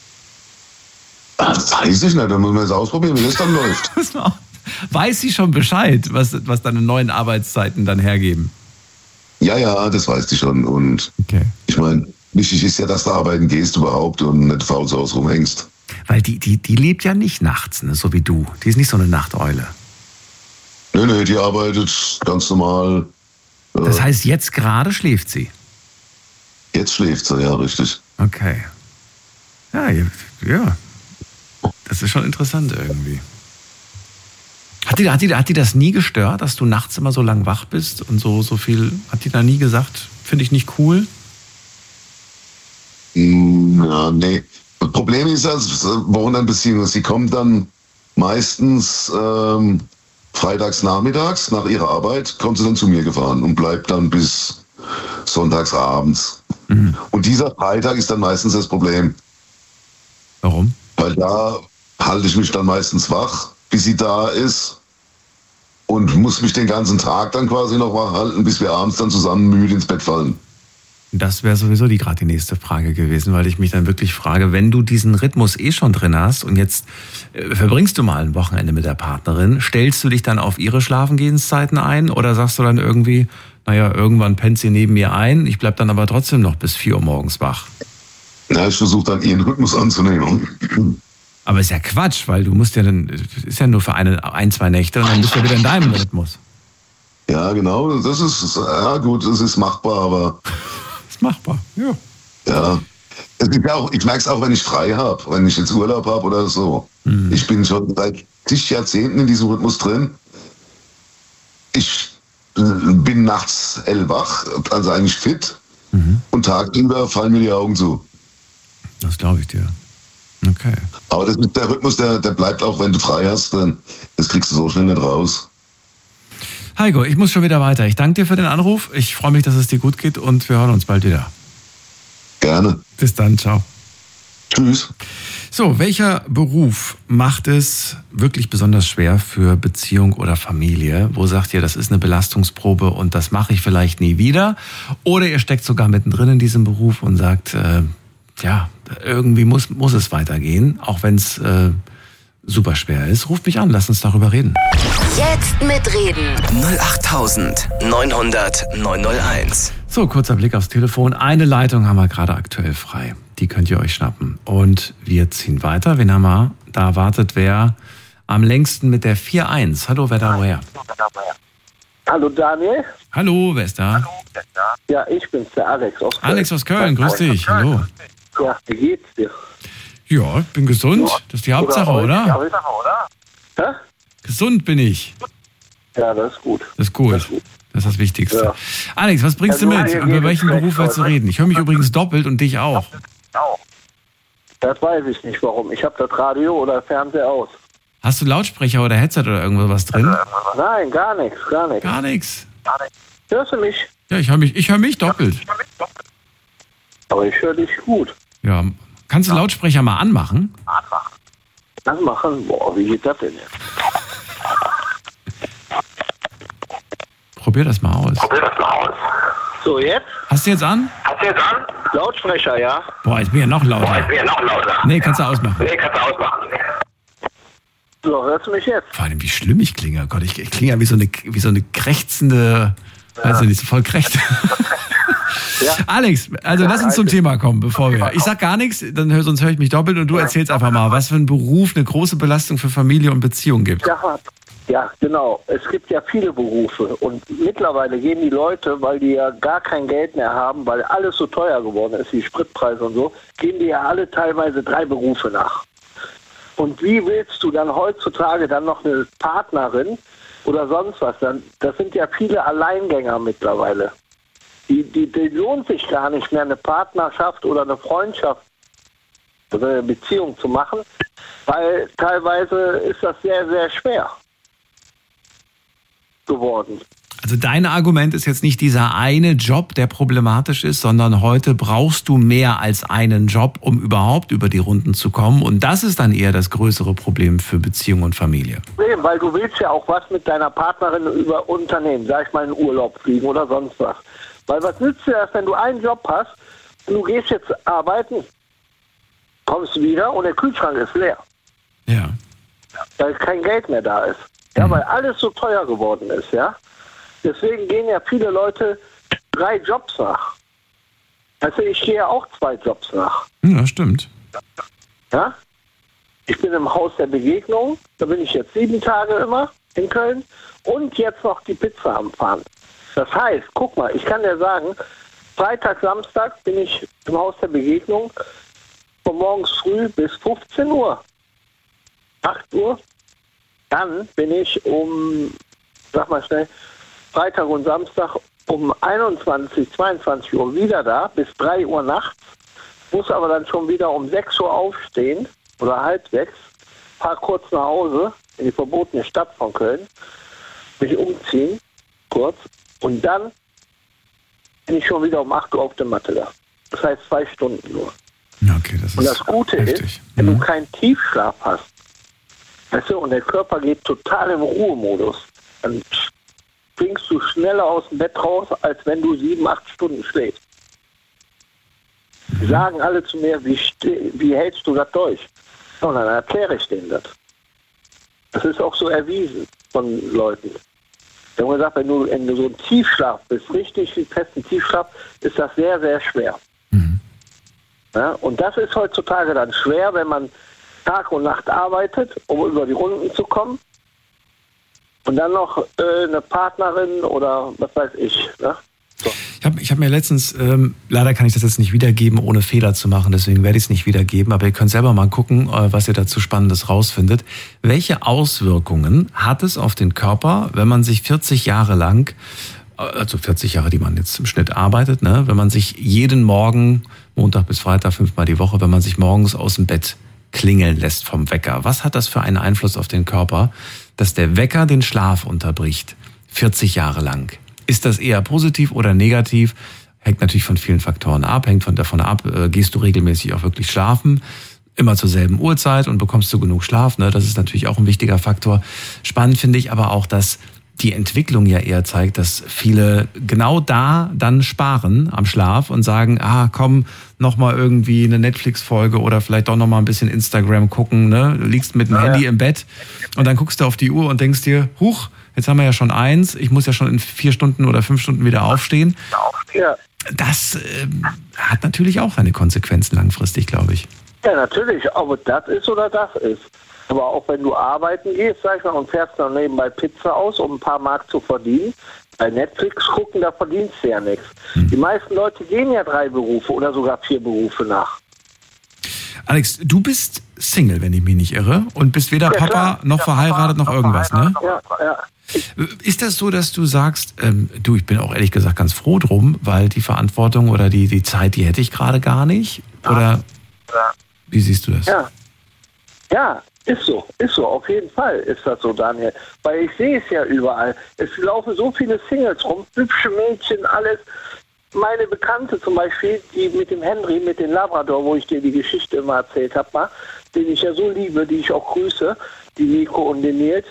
Das weiß ich nicht. Dann müssen wir es ausprobieren, wie das dann läuft. Weiß sie schon Bescheid, was, was deine neuen Arbeitszeiten dann hergeben? Ja, ja, das weiß sie schon. Und okay. Ich meine, wichtig ist ja, dass du arbeiten gehst überhaupt und nicht faul zu Hause rumhängst. Weil die, die, die lebt ja nicht nachts, ne, so wie du. Die ist nicht so eine Nachteule. Nee, nee, die arbeitet ganz normal. Äh, das heißt, jetzt gerade schläft sie? Jetzt schläft sie, ja, richtig. Okay. Ja, ja. Das ist schon interessant irgendwie. Hat die, hat die, hat die das nie gestört, dass du nachts immer so lang wach bist und so, so viel? Hat die da nie gesagt, finde ich nicht cool? Ja, nee. Das Problem ist, woran dann Beziehung ist, sie kommt dann meistens ähm, freitags nachmittags nach ihrer Arbeit, kommt sie dann zu mir gefahren und bleibt dann bis sonntags abends. Mhm. Und dieser Freitag ist dann meistens das Problem. Warum? Weil da halte ich mich dann meistens wach, bis sie da ist und muss mich den ganzen Tag dann quasi noch wach halten, bis wir abends dann zusammen müde ins Bett fallen. Das wäre sowieso die gerade die nächste Frage gewesen, weil ich mich dann wirklich frage, wenn du diesen Rhythmus eh schon drin hast und jetzt äh, verbringst du mal ein Wochenende mit der Partnerin, stellst du dich dann auf ihre Schlafengehenszeiten ein oder sagst du dann irgendwie, naja, irgendwann pennt sie neben mir ein, ich bleib dann aber trotzdem noch bis vier Uhr morgens wach? Na, ich versuche dann ihren Rhythmus anzunehmen. Aber ist ja Quatsch, weil du musst ja dann, ist ja nur für eine, ein, zwei Nächte und dann bist du wieder in deinem Rhythmus. Ja, genau, das ist, ja gut, das ist machbar, aber... Machbar, ja. Ja. Es ist ja auch, ich merke es auch, wenn ich frei habe, wenn ich jetzt Urlaub habe oder so. Mhm. Ich bin schon seit zig Jahrzehnten in diesem Rhythmus drin. Ich bin nachts hellwach, also eigentlich fit. Mhm. Und tagsüber fallen mir die Augen zu. Das glaube ich dir. Okay. Aber das ist der Rhythmus, der, der bleibt auch, wenn du frei hast. Dann, das kriegst du so schnell nicht raus. Heiko, ich muss schon wieder weiter. Ich danke dir für den Anruf. Ich freue mich, dass es dir gut geht und wir hören uns bald wieder. Gerne. Bis dann, ciao. Tschüss. So, welcher Beruf macht es wirklich besonders schwer für Beziehung oder Familie? Wo sagt ihr, das ist eine Belastungsprobe und das mache ich vielleicht nie wieder? Oder ihr steckt sogar mittendrin in diesem Beruf und sagt, äh, ja, irgendwie muss, muss es weitergehen, auch wenn es äh, super schwer ist. Ruft mich an, lasst uns darüber reden. Jetzt mitreden. null acht neun hundert neun null eins. So, kurzer Blick aufs Telefon. Eine Leitung haben wir gerade aktuell frei. Die könnt ihr euch schnappen. Und wir ziehen weiter. Wen haben wir? Da wartet wer am längsten mit der vier eins. Hallo, wer da woher? Hallo Daniel. Hallo, wer ist da? Ja, ich bin's, der Alex aus Köln. Alex aus Köln, grüß dich. Hallo. Ja, wie geht's dir? Ja, ich bin gesund. Das ist die Hauptsache, oder? Ja, Hauptsache, oder? Hä? Gesund bin ich. Ja, das ist gut. Das ist gut. Das ist gut. Das ist das Wichtigste. Ja. Alex, was bringst Ja, du so, mit? hier Über geht welchen es Beruf schlecht willst du heute. reden? Ich höre mich übrigens doppelt und dich auch. Das weiß ich nicht, warum. Ich habe das Radio oder Fernseher aus. Hast du Lautsprecher oder Headset oder irgendwas drin? Nein, gar nichts, gar nichts. Gar nichts. Hörst du mich? Ja, ich höre mich, ich höre mich doppelt. Aber ich höre dich gut. Ja, kannst du Lautsprecher mal anmachen? Anmachen? Boah, wie geht das denn jetzt? Probier das mal aus. So, jetzt? Hast du jetzt an? Lautsprecher, ja? Boah, jetzt bin ich ja noch lauter. Nee, kannst du ausmachen. So, hörst du mich jetzt? Vor allem, wie schlimm ich klinge. Oh Gott, ich, ich klinge ja wie so eine, wie so eine krächzende, ja. Weiß ich nicht, so voll krächt. Ja. Alex, also lass uns zum Thema kommen, bevor wir. Ich sag gar nichts, dann hör, sonst höre ich mich doppelt und du erzählst einfach mal, was für ein Beruf eine große Belastung für Familie und Beziehung gibt. Ja, ja, genau. Es gibt ja viele Berufe und mittlerweile gehen die Leute, weil die ja gar kein Geld mehr haben, weil alles so teuer geworden ist, die Spritpreise und so, gehen die ja alle teilweise drei Berufe nach. Und wie willst du dann heutzutage dann noch eine Partnerin oder sonst was? Dann, das sind ja viele Alleingänger mittlerweile. Die, die, die lohnt sich gar nicht mehr, eine Partnerschaft oder eine Freundschaft oder eine Beziehung zu machen, weil teilweise ist das sehr, sehr schwer geworden. Also dein Argument ist jetzt nicht dieser eine Job, der problematisch ist, sondern heute brauchst du mehr als einen Job, um überhaupt über die Runden zu kommen. Und das ist dann eher das größere Problem für Beziehung und Familie. Nee, weil du willst ja auch was mit deiner Partnerin über Unternehmen, sag ich mal in Urlaub fliegen oder sonst was. Weil was nützt dir das, wenn du einen Job hast und du gehst jetzt arbeiten, kommst wieder und der Kühlschrank ist leer. Ja. Weil kein Geld mehr da ist. Ja, mhm. Weil alles so teuer geworden ist, ja. Deswegen gehen ja viele Leute drei Jobs nach. Also ich gehe ja auch zwei Jobs nach. Ja, stimmt. Ja? Ich bin im Haus der Begegnung, da bin ich jetzt sieben Tage immer in Köln und jetzt noch die Pizza am Fahren. Das heißt, guck mal, ich kann dir sagen, Freitag, Samstag bin ich im Haus der Begegnung von morgens früh bis fünfzehn Uhr. acht Uhr. Dann bin ich um, sag mal schnell, Freitag und Samstag um einundzwanzig, zweiundzwanzig Uhr wieder da, bis drei Uhr nachts, muss aber dann schon wieder um sechs Uhr aufstehen oder halb sechs, fahr kurz nach Hause in die verbotene Stadt von Köln, mich umziehen, kurz, und dann bin ich schon wieder um acht Uhr auf der Matte da. Das heißt zwei Stunden nur. Okay, das ist und das Gute heftig. Ist, wenn mhm. du keinen Tiefschlaf hast, weißt du, und der Körper geht total im Ruhemodus, dann springst du schneller aus dem Bett raus, als wenn du sieben, acht Stunden schläfst. Die sagen alle zu mir, wie, wie hältst du das durch? Und dann erkläre ich denen das. Das ist auch so erwiesen von Leuten. Die haben gesagt, wenn du in so einem Tiefschlaf bist, richtig festen Tiefschlaf, ist das sehr, sehr schwer. Mhm. Ja, und das ist heutzutage dann schwer, wenn man Tag und Nacht arbeitet, um über die Runden zu kommen. Und dann noch äh, eine Partnerin oder was weiß ich. Ne? So. Ich habe ich hab mir letztens, ähm, leider kann ich das jetzt nicht wiedergeben, ohne Fehler zu machen, deswegen werde ich es nicht wiedergeben, aber ihr könnt selber mal gucken, äh, was ihr dazu Spannendes rausfindet. Welche Auswirkungen hat es auf den Körper, wenn man sich vierzig Jahre lang, also vierzig Jahre, die man jetzt im Schnitt arbeitet, ne, wenn man sich jeden Morgen, Montag bis Freitag, fünfmal die Woche, wenn man sich morgens aus dem Bett klingeln lässt vom Wecker. Was hat das für einen Einfluss auf den Körper, dass der Wecker den Schlaf unterbricht, vierzig Jahre lang? Ist das eher positiv oder negativ? Hängt natürlich von vielen Faktoren ab, hängt von davon ab, äh, gehst du regelmäßig auch wirklich schlafen, immer zur selben Uhrzeit und bekommst du genug Schlaf, ne? Das ist natürlich auch ein wichtiger Faktor. Spannend finde ich aber auch, dass die Entwicklung ja eher zeigt, dass viele genau da dann sparen am Schlaf und sagen, ah komm, nochmal irgendwie eine Netflix-Folge oder vielleicht doch nochmal ein bisschen Instagram gucken, ne? Du liegst mit dem ja, Handy ja. im Bett und dann guckst du auf die Uhr und denkst dir, huch, jetzt haben wir ja schon eins, ich muss ja schon in vier Stunden oder fünf Stunden wieder aufstehen. Ja. Das äh, hat natürlich auch seine Konsequenzen langfristig, glaube ich. Ja, natürlich, ob das ist oder das ist. Aber auch wenn du arbeiten gehst, sag ich mal, und fährst dann nebenbei Pizza aus, um ein paar Mark zu verdienen, bei Netflix gucken, da verdienst du ja nichts. Hm. Die meisten Leute gehen ja drei Berufe oder sogar vier Berufe nach. Alex, du bist Single, wenn ich mich nicht irre, und bist weder ja, Papa klar. noch ja, verheiratet Papa, noch irgendwas, ne? Ja, ja. Ist das so, dass du sagst, ähm, du, ich bin auch ehrlich gesagt ganz froh drum, weil die Verantwortung oder die, die Zeit, die hätte ich gerade gar nicht? Oder ja. wie siehst du das? Ja. Ja, ist so, ist so, auf jeden Fall ist das so, Daniel. Weil ich sehe es ja überall. Es laufen so viele Singles rum, hübsche Mädchen, alles. Meine Bekannte zum Beispiel, die mit dem Henry, mit dem Labrador, wo ich dir die Geschichte immer erzählt habe, den ich ja so liebe, die ich auch grüße, die Nico und den Nils.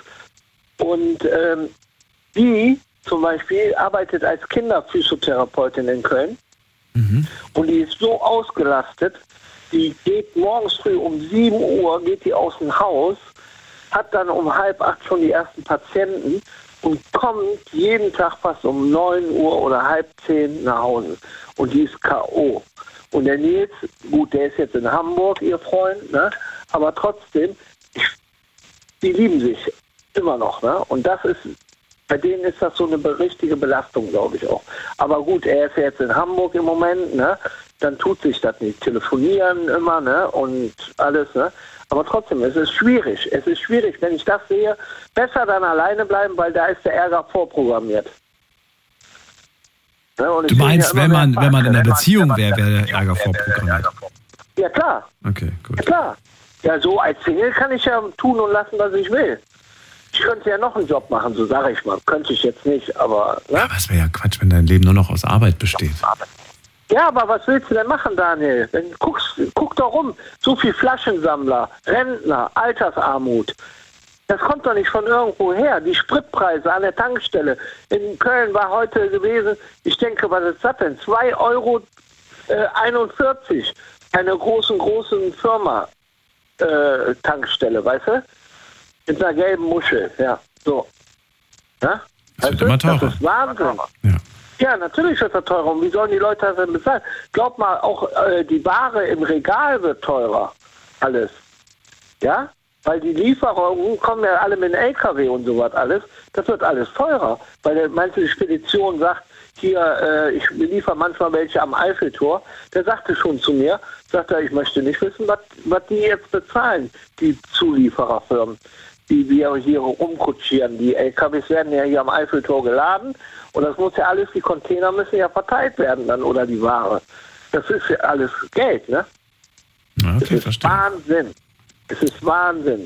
Und ähm, die zum Beispiel arbeitet als Kinderphysiotherapeutin in Köln. Mhm. Und die ist so ausgelastet, die geht morgens früh um sieben Uhr, geht die aus dem Haus, hat dann um halb acht schon die ersten Patienten und kommt jeden Tag fast um neun Uhr oder halb zehn nach Hause. Und die ist K O Und der Nils, gut, der ist jetzt in Hamburg, ihr Freund, ne? Aber trotzdem, ich, die lieben sich immer noch, ne? Und das ist, bei denen ist das so eine richtige Belastung, glaube ich auch. Aber gut, er ist ja jetzt in Hamburg im Moment, ne? Dann tut sich das nicht. Telefonieren immer, ne? Und alles, ne? Aber trotzdem, es ist schwierig. Es ist schwierig, wenn ich das sehe, besser dann alleine bleiben, weil da ist der Ärger vorprogrammiert. Ne? Und du meinst, ja wenn man wenn man in einer Beziehung wäre, wäre der Ärger vorprogrammiert? Ja, klar. Okay, gut. Ja, klar. Ja, so als Single kann ich ja tun und lassen, was ich will. Ich könnte ja noch einen Job machen, so sage ich mal. Könnte ich jetzt nicht, aber... Ne? Ja, aber es wäre ja Quatsch, wenn dein Leben nur noch aus Arbeit besteht. Ja, aber was willst du denn machen, Daniel? Wenn, guckst, guck doch rum. So viel Flaschensammler, Rentner, Altersarmut. Das kommt doch nicht von irgendwo her. Die Spritpreise an der Tankstelle. In Köln war heute gewesen, ich denke, was ist das denn? zwei Euro einundvierzig. Eine großen, großen Firma äh, Tankstelle, weißt du? Mit einer gelben Muschel, ja. So. Ja? Das wird immer teurer. Das ist Wahnsinn. Ja. Ja, natürlich wird das teurer. Und wie sollen die Leute das denn bezahlen? Glaub mal, auch äh, die Ware im Regal wird teurer. Alles. Ja? Weil die Lieferungen kommen ja alle mit dem L K W und sowas alles. Das wird alles teurer. Weil der, manche Spedition sagt, hier, äh, ich liefere manchmal welche am Eiffeltor. Der sagte schon zu mir, sagt er, ich möchte nicht wissen, was, was die jetzt bezahlen, die Zuliefererfirmen, die wir hier rumkutschieren. Die L K Ws werden ja hier am Eiffeltor geladen. Und das muss ja alles, die Container müssen ja verteilt werden dann oder die Ware. Das ist ja alles Geld, ne? Okay, es ist verstehe. Wahnsinn. Es ist Wahnsinn.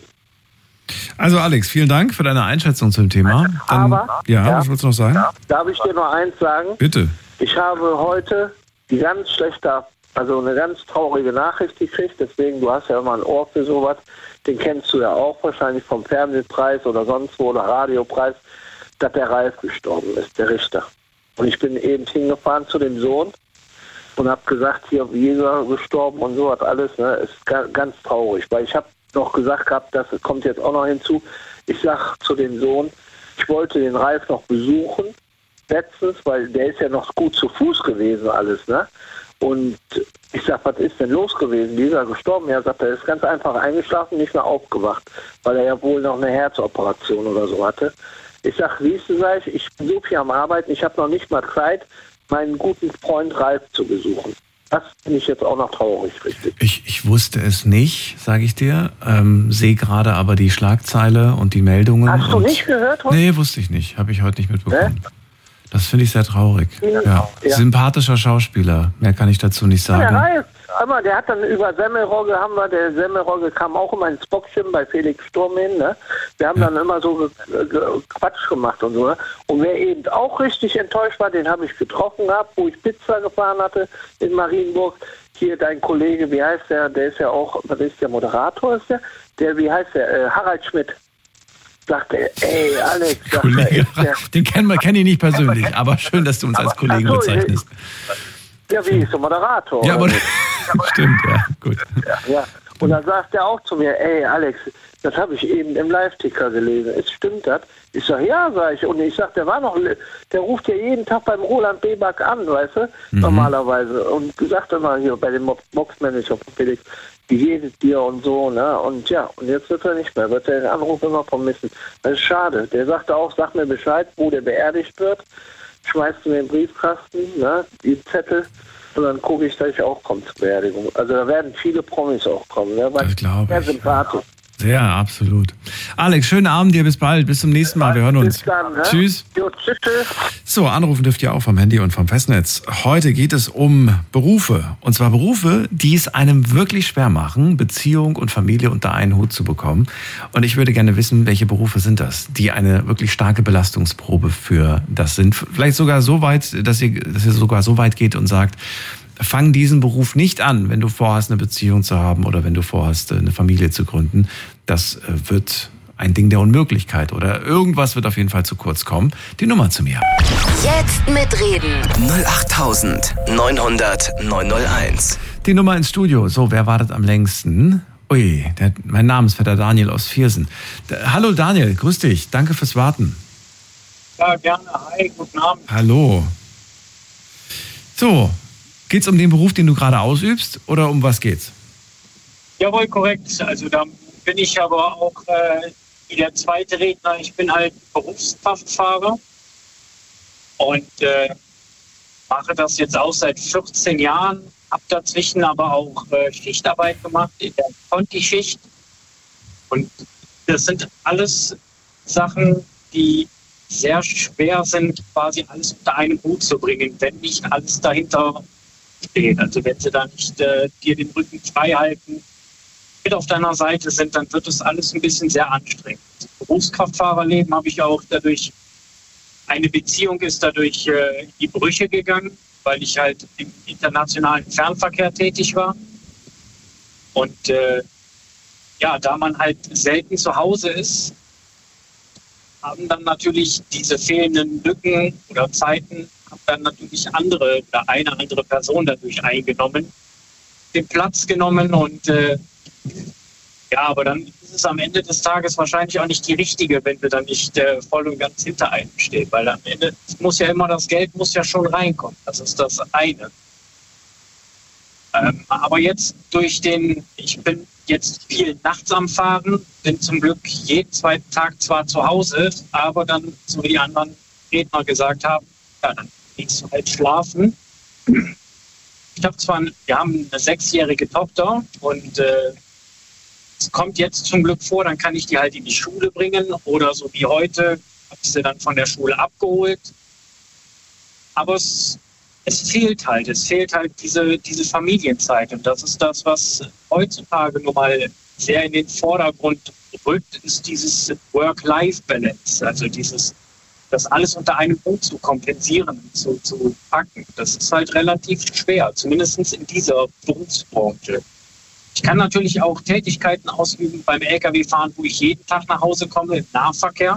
Also Alex, vielen Dank für deine Einschätzung zum Thema. Dann, Aber, ja, ja, was willst du noch sagen? Darf ich dir noch eins sagen? Bitte. Ich habe heute die ganz schlechte, also eine ganz traurige Nachricht gekriegt, deswegen, du hast ja immer ein Ohr für sowas, den kennst du ja auch wahrscheinlich vom Fernsehpreis oder sonst wo oder Radiopreis, dass der Ralf gestorben ist, der Richter. Und ich bin eben hingefahren zu dem Sohn und habe gesagt, hier Jäger gestorben und sowas alles, ne, ist ganz traurig, weil ich habe noch gesagt gehabt, das kommt jetzt auch noch hinzu, ich sag zu dem Sohn, ich wollte den Ralf noch besuchen, letztens, weil der ist ja noch gut zu Fuß gewesen alles, ne, und ich sag, was ist denn los gewesen, wie ist er gestorben? Er sagt, er ist ganz einfach eingeschlafen, nicht mehr aufgewacht, weil er ja wohl noch eine Herzoperation oder so hatte. Ich sag, siehst du, sag ich, ich bin so viel am Arbeiten, ich habe noch nicht mal Zeit, meinen guten Freund Ralf zu besuchen. Das bin ich jetzt auch noch traurig, richtig. Ich, ich wusste es nicht, sage ich dir. Ähm, sehe gerade aber die Schlagzeile und die Meldungen. Hast du und nicht gehört heute? Nee, wusste ich nicht. Habe ich heute nicht mitbekommen. Ne? Das finde ich sehr traurig. Ja. Ja. Ja. Sympathischer Schauspieler. Mehr kann ich dazu nicht sagen. Ja, der Ralf, aber der hat dann über Semmelrogge, haben wir, der Semmelrogge kam auch immer ins Boxchen bei Felix Sturm hin, ne? Wir haben ja. dann immer so ge- ge- Quatsch gemacht und so, ne? Und wer eben auch richtig enttäuscht war, den habe ich getroffen gehabt, wo ich Pizza gefahren hatte in Marienburg. Hier dein Kollege, wie heißt der? Der ist ja auch, was ist der Moderator, ist der? Der, wie heißt der? Äh, Harald Schmidt. Sagt er, ey, Alex. Sagt Kollege, er, der, den kennen wir, kenne ich nicht persönlich, aber schön, dass du uns als Kollegen so, bezeichnest. Ja, wie ist der Moderator? Ja, aber stimmt, ja, gut. Ja, ja. Und dann sagt er auch zu mir, ey, Alex, das habe ich eben im Live-Ticker gelesen. Es stimmt das? Ich sag, ja, sag ich. Und ich sag, der war noch, der ruft ja jeden Tag beim Roland Beback an, weißt du, mhm. normalerweise. Und sagt immer hier bei dem Boxmanager von Felix, wie geht es dir und so, ne? Und ja, und jetzt wird er nicht mehr, wird er den Anruf immer vermissen. Das ist schade. Der sagte auch, sag mir Bescheid, wo der beerdigt wird. Schmeißt du mir den Briefkasten, ne? Die Zettel. Und dann gucke ich, dass ich auch komme zur Beerdigung. Also da werden viele Promis auch kommen, ne? Weil das glaube ich. Sehr sympathisch. Ja, absolut. Alex, schönen Abend dir, bis bald, bis zum nächsten Mal, wir hören uns. Bis dann, ne? Tschüss. Jo, tschüss, tschüss. So, anrufen dürft ihr auch vom Handy und vom Festnetz. Heute geht es um Berufe. Und zwar Berufe, die es einem wirklich schwer machen, Beziehung und Familie unter einen Hut zu bekommen. Und ich würde gerne wissen, welche Berufe sind das, die eine wirklich starke Belastungsprobe für das sind. Vielleicht sogar so weit, dass ihr, dass ihr sogar so weit geht und sagt, fang diesen Beruf nicht an, wenn du vorhast, eine Beziehung zu haben oder wenn du vorhast, eine Familie zu gründen. Das wird ein Ding der Unmöglichkeit oder irgendwas wird auf jeden Fall zu kurz kommen. Die Nummer zu mir. Jetzt mitreden. null acht neun null null neun null eins. Die Nummer ins Studio. So, wer wartet am längsten? Ui, der, mein Namensvetter Daniel aus Viersen. Da, hallo Daniel, grüß dich. Danke fürs Warten. Ja, gerne. Hi, guten Abend. Hallo. So, geht's um den Beruf, den du gerade ausübst, oder um was geht's? Jawohl, korrekt. Also da bin ich aber auch äh, wie der zweite Redner. Ich bin halt Berufskraftfahrer und äh, mache das jetzt auch seit vierzehn Jahren. Habe dazwischen aber auch äh, Schichtarbeit gemacht in der Conti-Schicht. Und das sind alles Sachen, die sehr schwer sind, quasi alles unter einen Hut zu bringen, wenn nicht alles dahinter steht. Also wenn sie da nicht äh, dir den Rücken frei halten, mit auf deiner Seite sind, dann wird das alles ein bisschen sehr anstrengend. Das Berufskraftfahrerleben habe ich auch dadurch, eine Beziehung ist dadurch äh, in die Brüche gegangen, weil ich halt im internationalen Fernverkehr tätig war. Und äh, ja, da man halt selten zu Hause ist, haben dann natürlich diese fehlenden Lücken oder Zeiten, haben dann natürlich andere oder eine andere Person dadurch eingenommen, den Platz genommen und äh, ja, aber dann ist es am Ende des Tages wahrscheinlich auch nicht die richtige, wenn wir dann nicht äh, voll und ganz hinter einem stehen, weil am Ende muss ja immer das Geld muss ja schon reinkommen. Das ist das eine. Ähm, aber jetzt durch den, ich bin jetzt viel nachts am Fahren, bin zum Glück jeden zweiten Tag zwar zu Hause, aber dann, so wie die anderen Redner gesagt haben, ja, dann gehst du halt schlafen. Ich habe zwar, wir haben eine sechsjährige Tochter und äh, es kommt jetzt zum Glück vor, dann kann ich die halt in die Schule bringen oder so wie heute, habe ich sie dann von der Schule abgeholt. Aber es, es fehlt halt, es fehlt halt diese, diese Familienzeit und das ist das, was heutzutage nun mal sehr in den Vordergrund rückt, ist dieses Work-Life-Balance, also dieses, das alles unter einem Hut zu kompensieren, zu, zu packen. Das ist halt relativ schwer, zumindest in dieser Berufsbranche. Ich kann natürlich auch Tätigkeiten ausüben beim L K W-Fahren, wo ich jeden Tag nach Hause komme, im Nahverkehr.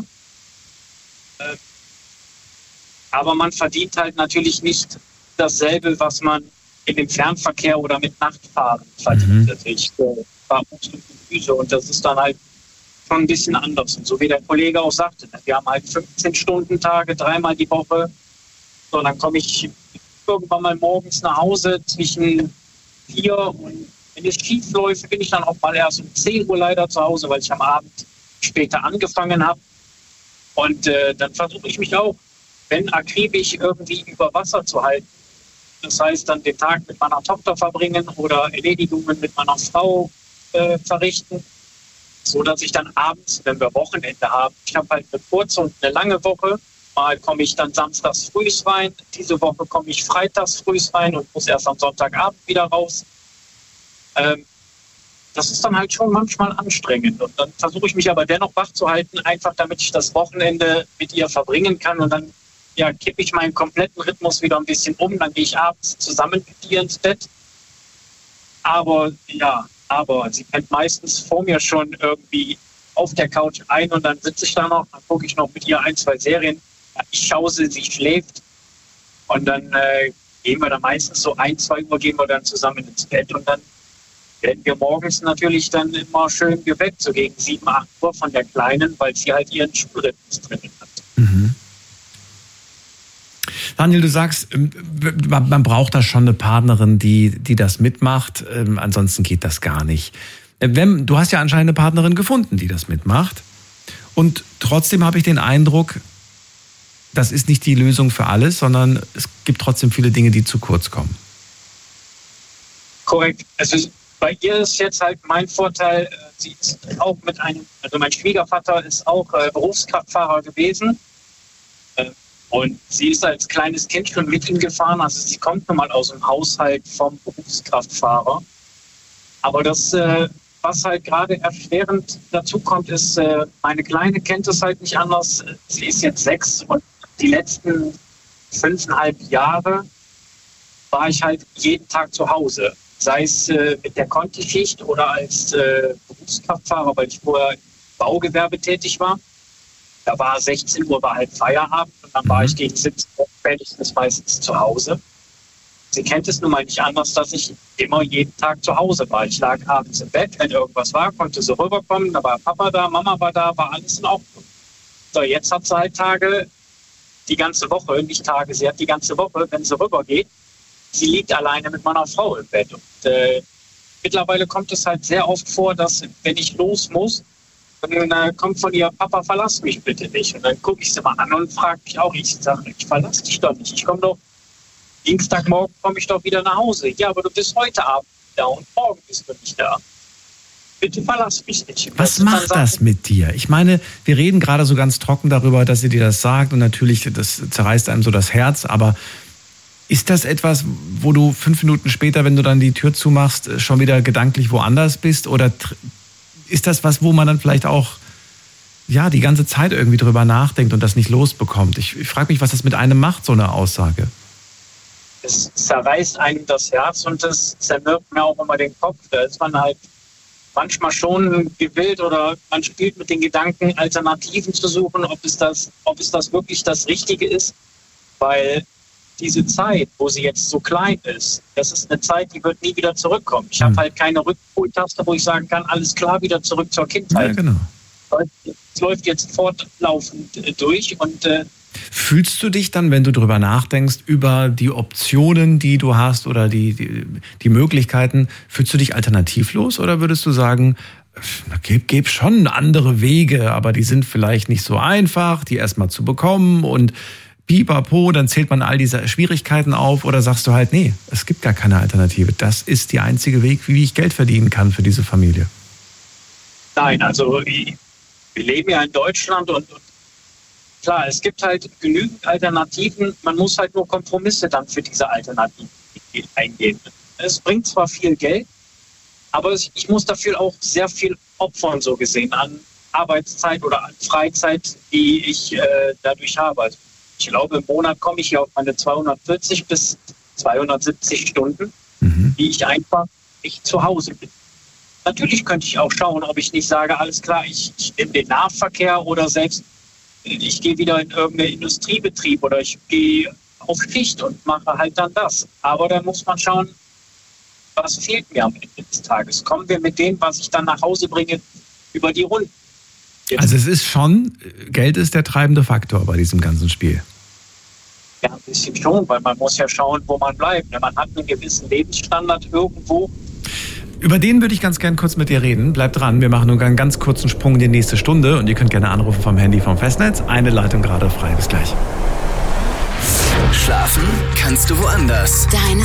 Aber man verdient halt natürlich nicht dasselbe, was man in dem Fernverkehr oder mit Nachtfahren verdient. Mhm. Ich fahre Füße und das ist dann halt schon ein bisschen anders. Und so wie der Kollege auch sagte, wir haben halt fünfzehn-Stunden-Tage, dreimal die Woche. So, dann komme ich irgendwann mal morgens nach Hause zwischen vier und wenn es schief läuft, bin ich dann auch mal erst um zehn Uhr leider zu Hause, weil ich am Abend später angefangen habe. Und äh, dann versuche ich mich auch, wenn akribisch irgendwie über Wasser zu halten. Das heißt, dann den Tag mit meiner Tochter verbringen oder Erledigungen mit meiner Frau äh, verrichten, so dass ich dann abends, wenn wir Wochenende haben, ich habe halt eine kurze und eine lange Woche. Mal komme ich dann samstags frühs rein, diese Woche komme ich freitags frühs rein und muss erst am Sonntagabend wieder raus. Ähm, das ist dann halt schon manchmal anstrengend. Und dann versuche ich mich aber dennoch wach zu halten, einfach damit ich das Wochenende mit ihr verbringen kann. Und dann ja, kippe ich meinen kompletten Rhythmus wieder ein bisschen um. Dann gehe ich abends zusammen mit ihr ins Bett. Aber ja, aber sie pennt meistens vor mir schon irgendwie auf der Couch ein und dann sitze ich da noch, dann gucke ich noch mit ihr ein, zwei Serien. Ich schaue sie, sie schläft und dann äh, gehen wir dann meistens so ein, zwei Uhr gehen wir dann zusammen ins Bett und dann werden wir morgens natürlich dann immer schön geweckt, so gegen sieben, acht Uhr von der Kleinen, weil sie halt ihren Schulrhythmus drin hat. Mhm. Daniel, du sagst, man braucht da schon eine Partnerin, die, die das mitmacht, ansonsten geht das gar nicht. Wenn, du hast ja anscheinend eine Partnerin gefunden, die das mitmacht und trotzdem habe ich den Eindruck, das ist nicht die Lösung für alles, sondern es gibt trotzdem viele Dinge, die zu kurz kommen. Korrekt. Also bei ihr ist jetzt halt mein Vorteil, sie ist auch mit einem, also mein Schwiegervater ist auch äh, Berufskraftfahrer gewesen. Äh, und sie ist als kleines Kind schon mit ihm gefahren. Also sie kommt nun mal aus dem Haushalt vom Berufskraftfahrer. Aber das, äh, was halt gerade erschwerend dazu kommt, ist, äh, meine Kleine kennt es halt nicht anders. Sie ist jetzt sechs und die letzten fünfeinhalb Jahre war ich halt jeden Tag zu Hause. Sei es äh, mit der Conti-Schicht oder als äh, Berufskraftfahrer, weil ich vorher im Baugewerbe tätig war. Da war sechzehn Uhr, war halt Feierabend und dann war ich gegen siebzehn Uhr spätestens meistens zu Hause. Sie kennt es nun mal nicht anders, dass ich immer jeden Tag zu Hause war. Ich lag abends im Bett, wenn irgendwas war, konnte sie rüberkommen, da war Papa da, Mama war da, war alles in Ordnung. So, jetzt hat sie halt Tage, die ganze Woche, nicht Tage, sie hat die ganze Woche, wenn sie rübergeht, sie liegt alleine mit meiner Frau im Bett. Und äh, mittlerweile kommt es halt sehr oft vor, dass, wenn ich los muss, dann äh, kommt von ihr, Papa, verlass mich bitte nicht. Und dann gucke ich sie mal an und frage mich auch, ich sage, ich verlasse dich doch nicht. Ich komme doch, Dienstagmorgen komme ich doch wieder nach Hause. Ja, aber du bist heute Abend da und morgen bist du nicht da. Bitte verlass mich nicht. Was macht das mit dir? Ich meine, wir reden gerade so ganz trocken darüber, dass sie dir das sagt und natürlich, das zerreißt einem so das Herz, aber ist das etwas, wo du fünf Minuten später, wenn du dann die Tür zumachst, schon wieder gedanklich woanders bist? Oder ist das was, wo man dann vielleicht auch ja, die ganze Zeit irgendwie drüber nachdenkt und das nicht losbekommt? Ich, ich frage mich, was das mit einem macht, so eine Aussage. Es zerreißt einem das Herz und das zermürbt mir auch immer den Kopf. Da ist man halt manchmal schon gewillt oder man spielt mit den Gedanken, Alternativen zu suchen, ob es das, ob es das wirklich das Richtige ist. Weil diese Zeit, wo sie jetzt so klein ist, das ist eine Zeit, die wird nie wieder zurückkommen. Ich habe halt keine Rückholtaste, wo ich sagen kann, alles klar, wieder zurück zur Kindheit. Ja, genau. Es läuft jetzt fortlaufend durch und äh, fühlst du dich dann, wenn du drüber nachdenkst, über die Optionen, die du hast oder die, die, die Möglichkeiten, fühlst du dich alternativlos oder würdest du sagen, gib, gib schon andere Wege, aber die sind vielleicht nicht so einfach, die erstmal zu bekommen und pipapo, dann zählt man all diese Schwierigkeiten auf oder sagst du halt, nee, es gibt gar keine Alternative. Das ist der einzige Weg, wie ich Geld verdienen kann für diese Familie. Nein, also wir leben ja in Deutschland und, und klar, es gibt halt genügend Alternativen. Man muss halt nur Kompromisse dann für diese Alternativen eingehen. Es bringt zwar viel Geld, aber ich muss dafür auch sehr viel opfern, so gesehen, an Arbeitszeit oder an Freizeit, die ich äh, dadurch habe. Also ich glaube, im Monat komme ich hier auf meine zweihundertvierzig bis zweihundertsiebzig Stunden, mhm. die ich einfach nicht zu Hause bin. Natürlich könnte ich auch schauen, ob ich nicht sage, alles klar, ich, ich nehme den Nahverkehr oder selbst ich gehe wieder in irgendeinen Industriebetrieb oder ich gehe auf Schicht und mache halt dann das. Aber dann muss man schauen, was fehlt mir am Ende des Tages. Kommen wir mit dem, was ich dann nach Hause bringe, über die Runden. Jetzt. Also es ist schon, Geld ist der treibende Faktor bei diesem ganzen Spiel. Ja, ein bisschen schon, weil man muss ja schauen, wo man bleibt. Man hat einen gewissen Lebensstandard irgendwo. Über den würde ich ganz gern kurz mit dir reden. Bleibt dran, wir machen nur einen ganz kurzen Sprung in die nächste Stunde und ihr könnt gerne anrufen vom Handy vom Festnetz. Eine Leitung gerade frei. Bis gleich. Schlafen kannst du woanders. Deine